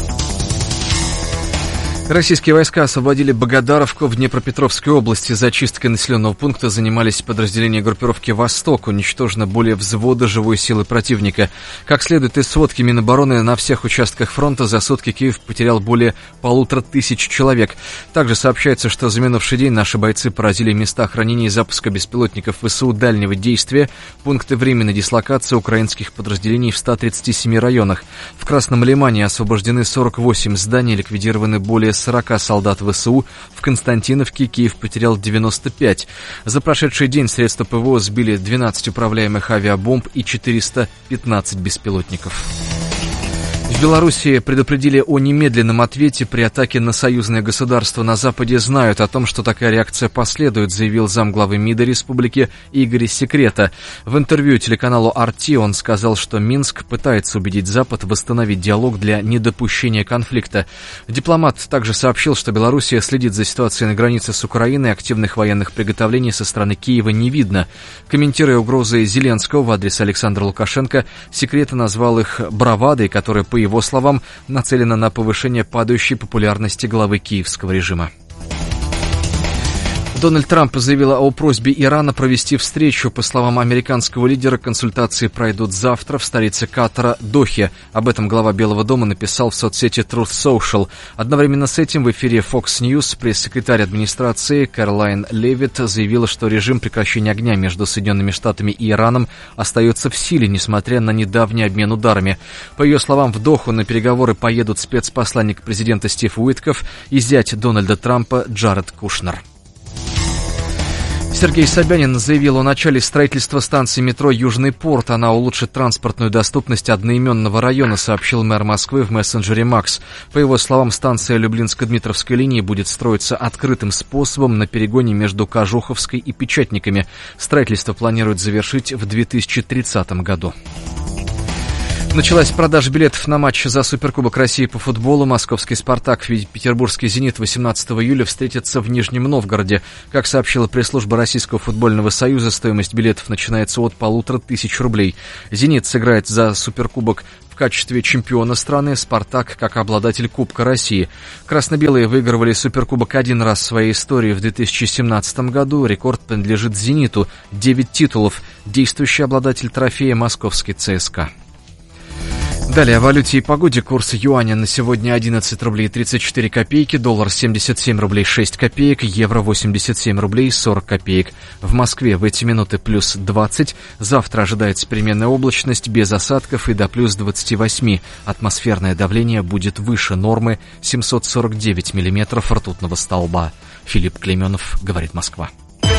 Российские войска освободили Богодаровку в Днепропетровской области. Зачисткой населенного пункта занимались подразделения группировки «Восток». Уничтожено более взвода живой силы противника. Как следует из сводки Минобороны, на всех участках фронта за сутки Киев потерял более полутора тысяч человек. Также сообщается, что за минувший день наши бойцы поразили места хранения и запуска беспилотников ВСУ дальнего действия, пункты временной дислокации украинских подразделений в ста тридцати семи районах. В Красном Лимане освобождены сорок восемь зданий, ликвидированы более сорока солдат ВСУ. В Константиновке Киев потерял девяносто пять. За прошедший день средства ПВО сбили двенадцать управляемых авиабомб и четыреста пятнадцать беспилотников. В Белоруссии предупредили о немедленном ответе при атаке на союзное государство. На Западе знают о том, что такая реакция последует, заявил замглавы МИДа республики Игорь Секрета. В интервью телеканалу ар ти он сказал, что Минск пытается убедить Запад восстановить диалог для недопущения конфликта. Дипломат также сообщил, что Белоруссия следит за ситуацией на границе с Украиной, активных военных приготовлений со стороны Киева не видно. Комментируя угрозы Зеленского в адрес Александра Лукашенко, Секрета назвал их бравадой, которая, по его словам, нацелена на повышение падающей популярности главы киевского режима. Дональд Трамп заявил о просьбе Ирана провести встречу. По словам американского лидера, консультации пройдут завтра в столице Катара, Дохе. Об этом глава Белого дома написал в соцсети Truth Social. Одновременно с этим в эфире Fox News пресс-секретарь администрации Кэролайн Левитт заявила, что режим прекращения огня между Соединенными Штатами и Ираном остается в силе, несмотря на недавний обмен ударами. По ее словам, в Доху на переговоры поедут спецпосланник президента Стив Уитков и зять Дональда Трампа Джаред Кушнер. Сергей Собянин заявил о начале строительства станции метро «Южный порт». Она улучшит транспортную доступность одноименного района, сообщил мэр Москвы в мессенджере Макс. По его словам, станция Люблинско-Дмитровской линии будет строиться открытым способом на перегоне между Кожуховской и Печатниками. Строительство планируют завершить в две тысячи тридцатом году. Началась продажа билетов на матч за Суперкубок России по футболу. Московский «Спартак» и петербургский «Зенит» восемнадцатого июля встретятся в Нижнем Новгороде. Как сообщила пресс-служба Российского футбольного союза, стоимость билетов начинается от полутора тысяч рублей. «Зенит» сыграет за Суперкубок в качестве чемпиона страны, «Спартак» как обладатель Кубка России. Красно-белые выигрывали Суперкубок один раз в своей истории в две тысячи семнадцатом году. Рекорд принадлежит «Зениту» — девять титулов. Действующий обладатель трофея — московский ЦСКА. Далее о валюте и погоде. Курс юаня на сегодня одиннадцать рублей тридцать четыре копейки, доллар семьдесят семь рублей шесть копеек, евро восемьдесят семь рублей сорок копеек. В Москве в эти минуты плюс двадцать. Завтра ожидается переменная облачность без осадков и до плюс двадцати восьми. Атмосферное давление будет выше нормы семьсот сорок девять миллиметров ртутного столба. Филипп Клейменов, говорит Москва.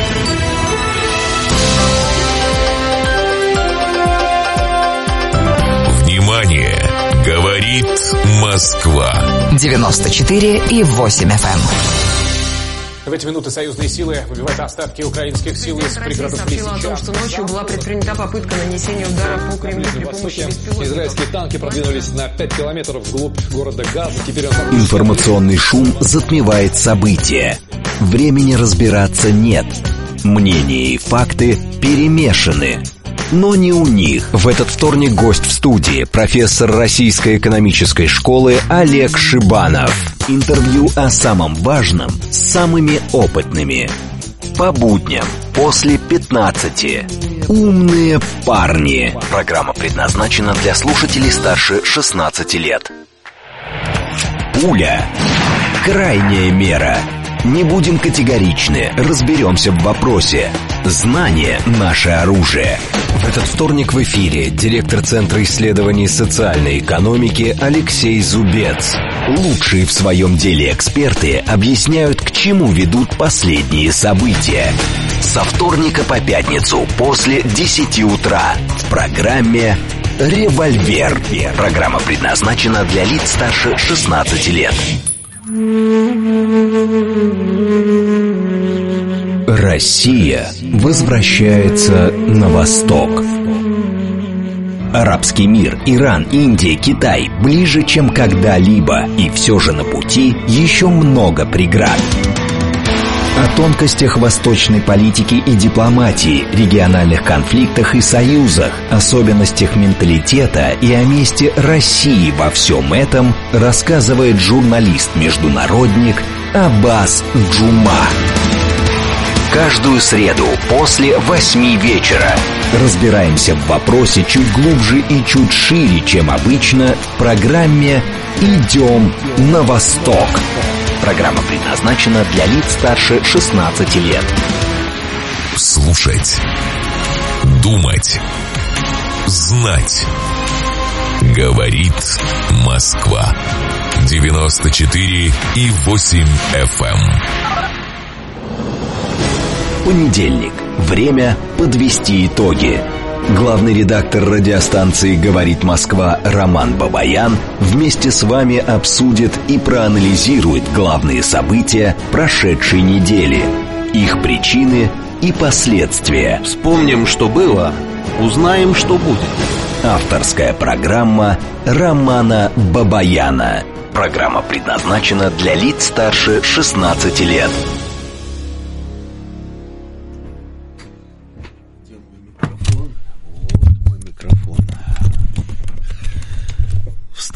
Внимание! Говорит Москва. девяносто четыре и восемь эф эм. В эти минуты союзные силы выбивают остатки украинских сил из пригородов Лисичанска. Сообщила о том, что ночью была предпринята попытка нанесения удара по Кремлю при помощи беспилотников. Израильские танки продвинулись на пять километров вглубь города Газа. Теперь он... Информационный шум затмевает события. Времени разбираться нет. Мнения и факты перемешаны. Но не у них. В этот вторник гость в студии, профессор Российской экономической школы Олег Шибанов. Интервью о самом важном с самыми опытными. По будням после пятнадцати. Умные парни. Программа предназначена для слушателей старше шестнадцати лет. Пуля. Крайняя мера. Не будем категоричны, разберемся в вопросе. Знание – наше оружие. В этот вторник в эфире директор Центра исследований социальной экономики Алексей Зубец. Лучшие в своем деле эксперты объясняют, к чему ведут последние события. Со вторника по пятницу после десяти утра в программе «Револьвер». Программа предназначена для лиц старше шестнадцати лет. Россия возвращается на восток. Арабский мир, Иран, Индия, Китай ближе, чем когда-либо, и все же на пути еще много преград. О тонкостях восточной политики и дипломатии, региональных конфликтах и союзах, особенностях менталитета и о месте России во всем этом рассказывает журналист-международник Аббас Джума. Каждую среду после восьми вечера разбираемся в вопросе чуть глубже и чуть шире, чем обычно, в программе «Идем на восток». Программа предназначена для лиц старше шестнадцати лет. Слушать, думать, знать. Говорит Москва. девяносто четыре и восемь эф эм. Понедельник. Время подвести итоги. Главный редактор радиостанции «Говорит Москва» Роман Бабаян вместе с вами обсудит и проанализирует главные события прошедшей недели, их причины и последствия. Вспомним, что было, узнаем, что будет. Авторская программа Романа Бабаяна. Программа предназначена для лиц старше шестнадцати лет.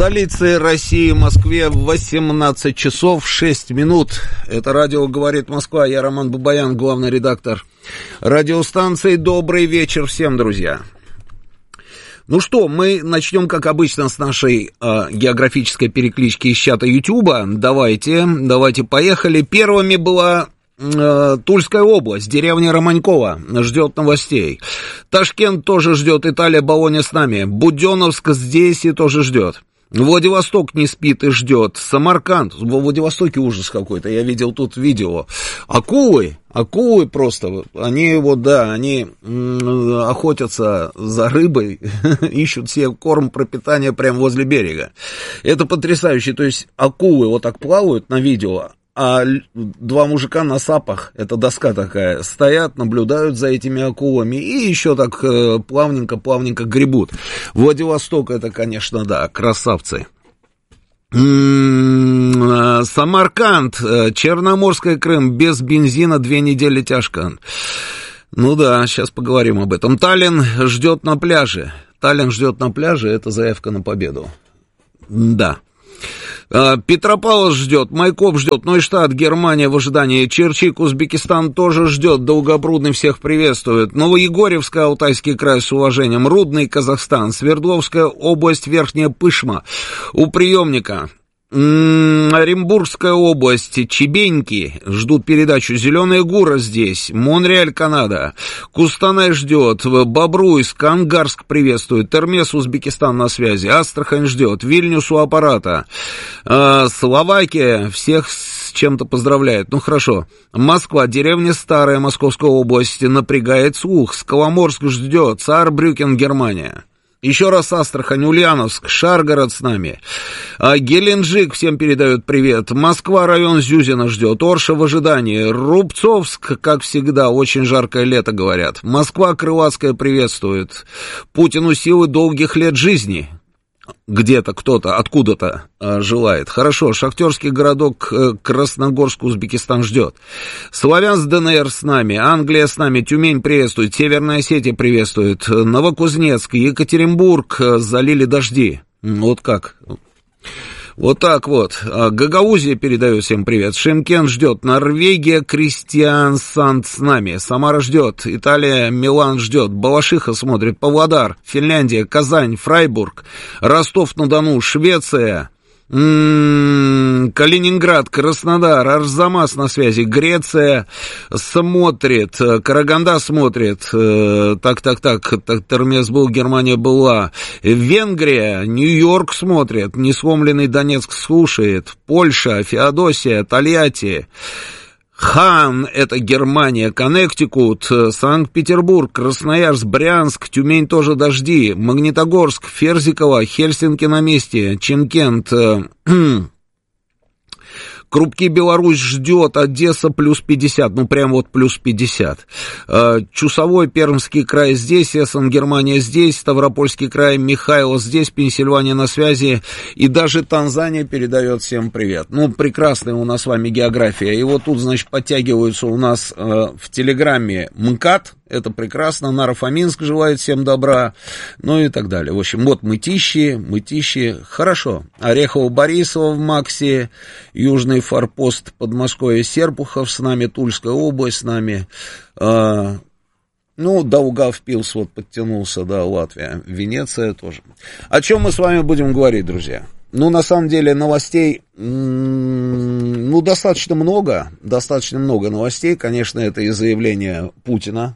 столице России, Москве, восемнадцать часов шесть минут. Это радио «Говорит Москва». Я Роман Бабаян, главный редактор радиостанции. Добрый вечер всем, друзья. Ну что, мы начнем, как обычно, с нашей э, географической переклички из чата Ютуба. Давайте, давайте, поехали. Первыми была э, Тульская область, деревня Романькова, ждет новостей. Ташкент тоже ждет, Италия, Болонья с нами. Буденновск здесь и тоже ждет. Владивосток не спит и ждет. Самарканд. Во Владивостоке ужас какой-то. Я видел тут видео. Акулы. Акулы просто. Они вот, да, они м- охотятся за рыбой. Ищут себе корм, пропитание прямо возле берега. Это потрясающе. То есть акулы вот так плавают на видео. А два мужика на сапах, это доска такая, стоят, наблюдают за этими акулами и еще так плавненько-плавненько гребут. Владивосток, это, конечно, да, красавцы. М-м-м, Самарканд, Черноморская Крым, без бензина две недели тяжко. Ну да, сейчас поговорим об этом. Таллин ждет на пляже. Таллин ждет на пляже, это заявка на победу. Да. Петропавловск ждет, Майкоп ждет, Нойштадт, Германия в ожидании, Черчик, Узбекистан тоже ждет, Долгопрудный всех приветствует, Новоегорьевская, Алтайский край с уважением, Рудный, Казахстан, Свердловская область, Верхняя Пышма, у приемника, Оренбургская область, Чебеньки ждут передачу, Зеленая Гура здесь, Монреаль, Канада, Кустанай ждет, Бобруйск, Ангарск приветствует, Термес, Узбекистан на связи, Астрахань ждет, Вильнюс у аппарата, Словакия всех с чем-то поздравляет, ну хорошо, Москва, деревня Старая, Московская область, напрягает слух, Скаломорск ждет, Саарбрюкен, Германия. Еще раз Астрахань, Ульяновск, Шаргород с нами. А, Геленджик всем передает привет. Москва, район Зюзина ждет. Орша в ожидании. Рубцовск, как всегда, очень жаркое лето, говорят. Москва, Крылатская приветствует. Путину силы долгих лет жизни. Где-то кто-то, откуда-то э, желает. Хорошо, шахтерский городок э, Красногорск, Узбекистан ждет. Славянск, ДНР с нами, Англия с нами, Тюмень приветствует, Северная Осетия приветствует, Новокузнецк, Екатеринбург э, залили дожди. Вот как. Вот так вот. Гагаузия передает всем привет. Шимкент ждет. Норвегия, Кристиансанд с нами. Самара ждет. Италия, Милан ждет. Балашиха смотрит. Павлодар, Финляндия, Казань, Фрайбург, Ростов-на-Дону, Швеция. М-м-м, Калининград, Краснодар, Арзамас на связи, Греция смотрит, Караганда смотрит, э, так, так, так, так, Термес был, Германия была, Венгрия, Нью-Йорк смотрит, несломленный Донецк слушает, Польша, Феодосия, Тольятти, Хан, это Германия, Коннектикут, Санкт-Петербург, Красноярск, Брянск, Тюмень тоже дожди, Магнитогорск, Ферзиково, Хельсинки на месте, Чимкент, Крупки, Беларусь ждет, Одесса плюс пятьдесят, ну прям вот плюс пятьдесят. Чусовой, Пермский край здесь, Эссен, Германия здесь, Ставропольский край, Михайло здесь, Пенсильвания на связи, и даже Танзания передает всем привет. Ну, прекрасная у нас с вами география. И вот тут, значит, подтягиваются у нас э, в Телеграме МКАД. Это прекрасно, Наро-Фоминск желает всем добра, ну и так далее. В общем, вот Мытищи, Мытищи, хорошо. Орехово-Борисово в Максе, Южный форпост Подмосковья, Серпухов с нами, Тульская область с нами. А, ну, Даугавпилс вот подтянулся, да, Латвия, Венеция тоже. О чем мы с вами будем говорить, друзья? Ну, на самом деле, новостей, ну, достаточно много, достаточно много новостей. Конечно, это и заявление Путина.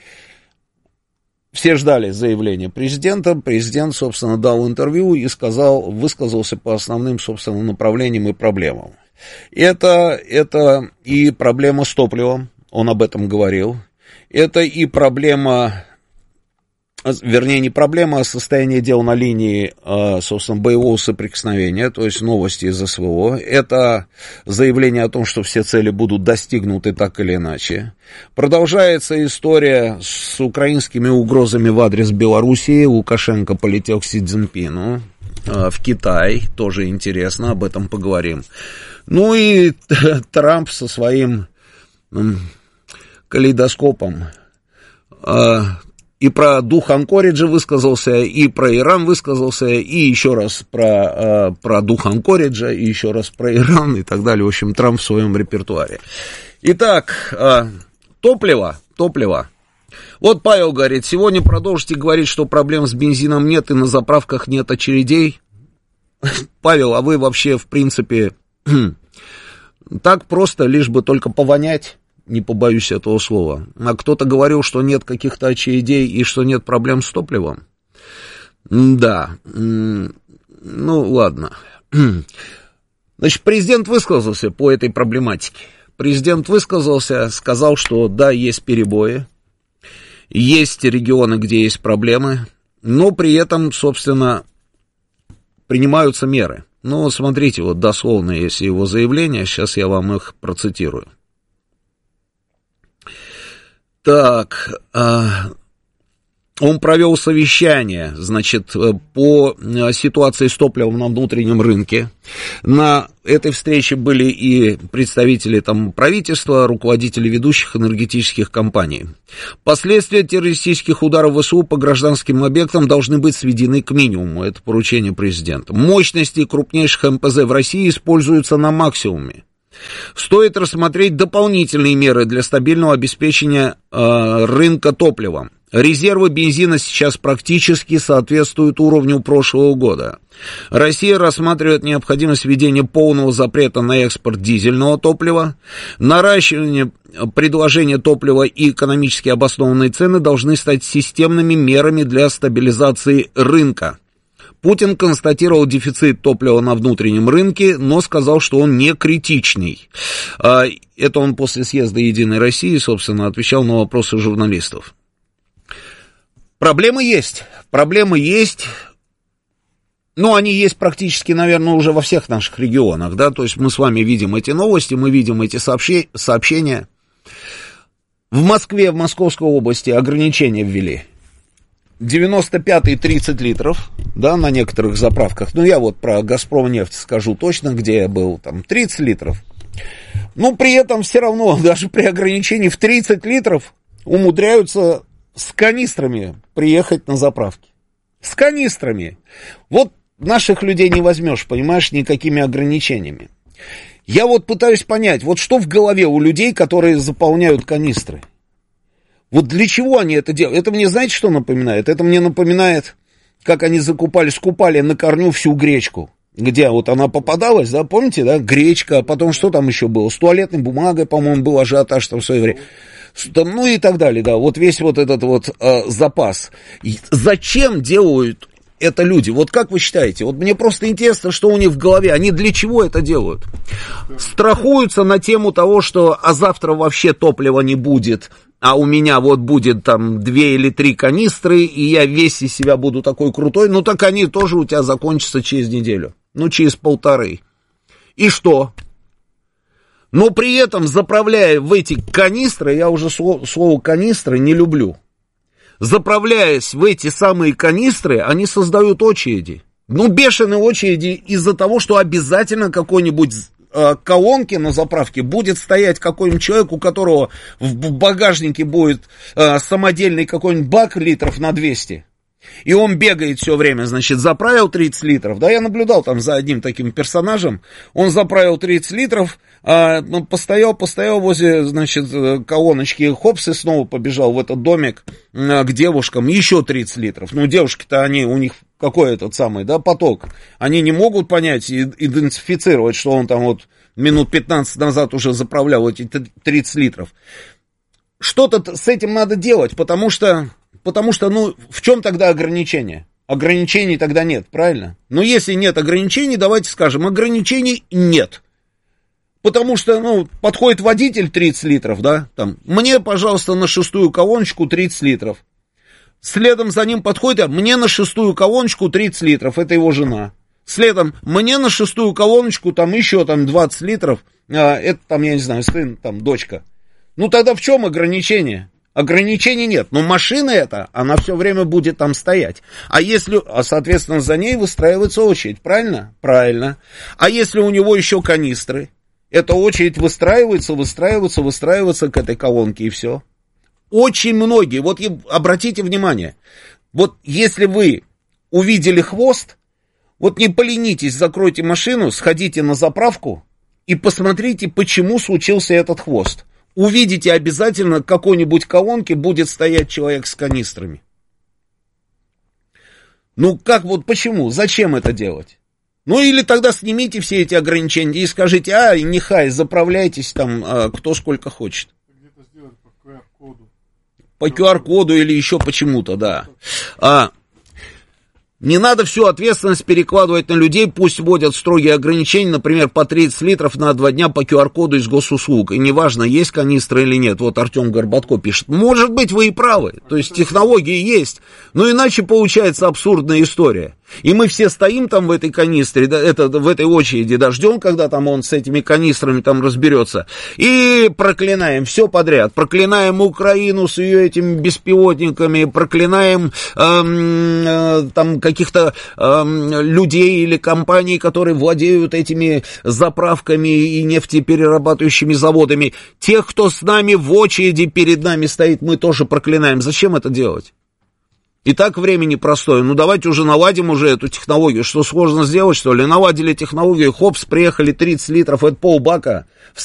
Все ждали заявления президента. Президент, собственно, дал интервью и сказал, высказался по основным, собственно, направлениям и проблемам. Это, это и проблема с топливом, он об этом говорил. Это и проблема, вернее, не проблема, а состояние дел на линии, собственно, боевого соприкосновения, то есть новости из СВО. Это заявление о том, что все цели будут достигнуты так или иначе. Продолжается история с украинскими угрозами в адрес Белоруссии. Лукашенко полетел к Си Цзиньпину в Китай, тоже интересно, об этом поговорим. Ну и Трамп со своим калейдоскопом И про дух Анкориджа высказался, и про Иран высказался, и еще раз про, про дух Анкориджа, и еще раз про Иран и так далее. В общем, Трамп в своем репертуаре. Итак, топливо, топливо. Вот Павел говорит, сегодня продолжите говорить, что проблем с бензином нет и на заправках нет очередей. Павел, а вы вообще, в принципе, так просто, лишь бы только повонять? Не побоюсь этого слова. А кто-то говорил, что нет каких-то очередей и что нет проблем с топливом. Да. Ну, ладно. Значит, президент высказался по этой проблематике. Президент высказался, сказал, что да, есть перебои, есть регионы, где есть проблемы, но при этом, собственно, принимаются меры. Ну, смотрите, вот дословно есть его заявление, сейчас я вам их процитирую. Так, он провел совещание, значит, по ситуации с топливом на внутреннем рынке. На этой встрече были и представители там правительства, руководители ведущих энергетических компаний. Последствия террористических ударов ВСУ по гражданским объектам должны быть сведены к минимуму. Это поручение президента. Мощности крупнейших эм пэ зэ в России используются на максимуме. Стоит рассмотреть дополнительные меры для стабильного обеспечения э, рынка топливом. Резервы бензина сейчас практически соответствуют уровню прошлого года. Россия рассматривает необходимость введения полного запрета на экспорт дизельного топлива. Наращивание предложения топлива и экономически обоснованные цены должны стать системными мерами для стабилизации рынка. Путин констатировал дефицит топлива на внутреннем рынке, но сказал, что он не критичный. Это он после съезда Единой России, собственно, отвечал на вопросы журналистов. Проблемы есть, проблемы есть, но они есть практически, наверное, уже во всех наших регионах, да, то есть мы с вами видим эти новости, мы видим эти сообщения. В Москве, в Московской области ограничения ввели. девяносто пятый тридцать литров, да, на некоторых заправках. Ну, я вот про Газпромнефть скажу точно, где я был, там тридцать литров. Но при этом все равно, даже при ограничении в тридцать литров умудряются с канистрами приехать на заправки. С канистрами. Вот наших людей не возьмешь, понимаешь, никакими ограничениями. Я вот пытаюсь понять, вот что в голове у людей, которые заполняют канистры. Вот для чего они это делают? Это мне, знаете, что напоминает? Это мне напоминает, как они закупали, скупали на корню всю гречку. Где вот она попадалась, да, помните, да, гречка, а потом что там еще было? С туалетной бумагой, по-моему, был ажиотаж там в свое время. Там, ну и так далее, да, вот весь вот этот вот э, запас. И зачем делают это люди? Вот как вы считаете? Вот мне просто интересно, что у них в голове, они для чего это делают? Страхуются на тему того, что а завтра вообще топлива не будет, а у меня вот будет там две или три канистры, и я весь из себя буду такой крутой, ну так они тоже у тебя закончатся через неделю, ну через полторы. И что? Но при этом, заправляя в эти канистры, я уже слово, слово канистры не люблю, заправляясь в эти самые канистры, они создают очереди. Ну, бешеные очереди из-за того, что обязательно какой-нибудь э, колонке на заправке будет стоять какой-нибудь человек, у которого в багажнике будет э, самодельный какой-нибудь бак литров на двести. И он бегает все время, значит, заправил тридцать литров, да, я наблюдал там за одним таким персонажем, он заправил тридцать литров, а, ну, постоял, постоял возле, значит, колоночки, хопс, и снова побежал в этот домик а, к девушкам, еще тридцать литров, ну, девушки-то, они, у них какой этот самый, да, поток, они не могут понять и идентифицировать, что он там вот минут пятнадцать назад уже заправлял эти тридцать литров. Что-то с этим надо делать, потому что... Потому что, ну, в чем тогда ограничение? Ограничений тогда нет, правильно? Но если нет ограничений, давайте скажем, ограничений нет. Потому что, ну, подходит водитель тридцать литров, да, там, мне, пожалуйста, на шестую колоночку тридцать литров. Следом за ним подходит, мне на шестую колоночку тридцать литров, это его жена. Следом, мне на шестую колоночку там еще там двадцать литров, а, это там, я не знаю, сын, там, дочка. Ну, тогда в чем ограничение? Ограничений нет, но машина эта, она все время будет там стоять. А если, а соответственно, за ней выстраивается очередь, правильно? Правильно. А если у него еще канистры, эта очередь выстраивается, выстраивается, выстраивается к этой колонке, и все. очень многие, вот обратите внимание, вот если вы увидели хвост, вот не поленитесь, закройте машину, сходите на заправку и посмотрите, почему случился этот хвост. Увидите обязательно, в какой-нибудь колонке будет стоять человек с канистрами. Ну как вот, почему, зачем это делать? Ну или тогда снимите все эти ограничения и скажите, а, нехай, заправляйтесь там, а, кто сколько хочет. Где-то сделать по ку ар коду. По ку ар коду или еще почему-то, да. А, не надо всю ответственность перекладывать на людей, пусть вводят строгие ограничения, например, по тридцать литров на два дня по ку ар коду из госуслуг. И неважно, есть канистра или нет. Вот Артем Горбатко пишет. Может быть, вы и правы. То есть технологии есть. Но иначе получается абсурдная история. И мы все стоим там в этой канистре, да, это, в этой очереди, да, ждем, когда там он с этими канистрами там разберется, и проклинаем все подряд, проклинаем Украину с ее этими беспилотниками, проклинаем эм, э, там каких-то эм, людей или компаний, которые владеют этими заправками и нефтеперерабатывающими заводами. Тех, кто с нами в очереди перед нами стоит, мы тоже проклинаем. Зачем это делать? И так время непростое. Ну, давайте уже наладим уже эту технологию. Что, сложно сделать, что ли? Наладили технологию, хопс, приехали тридцать литров, это полбака.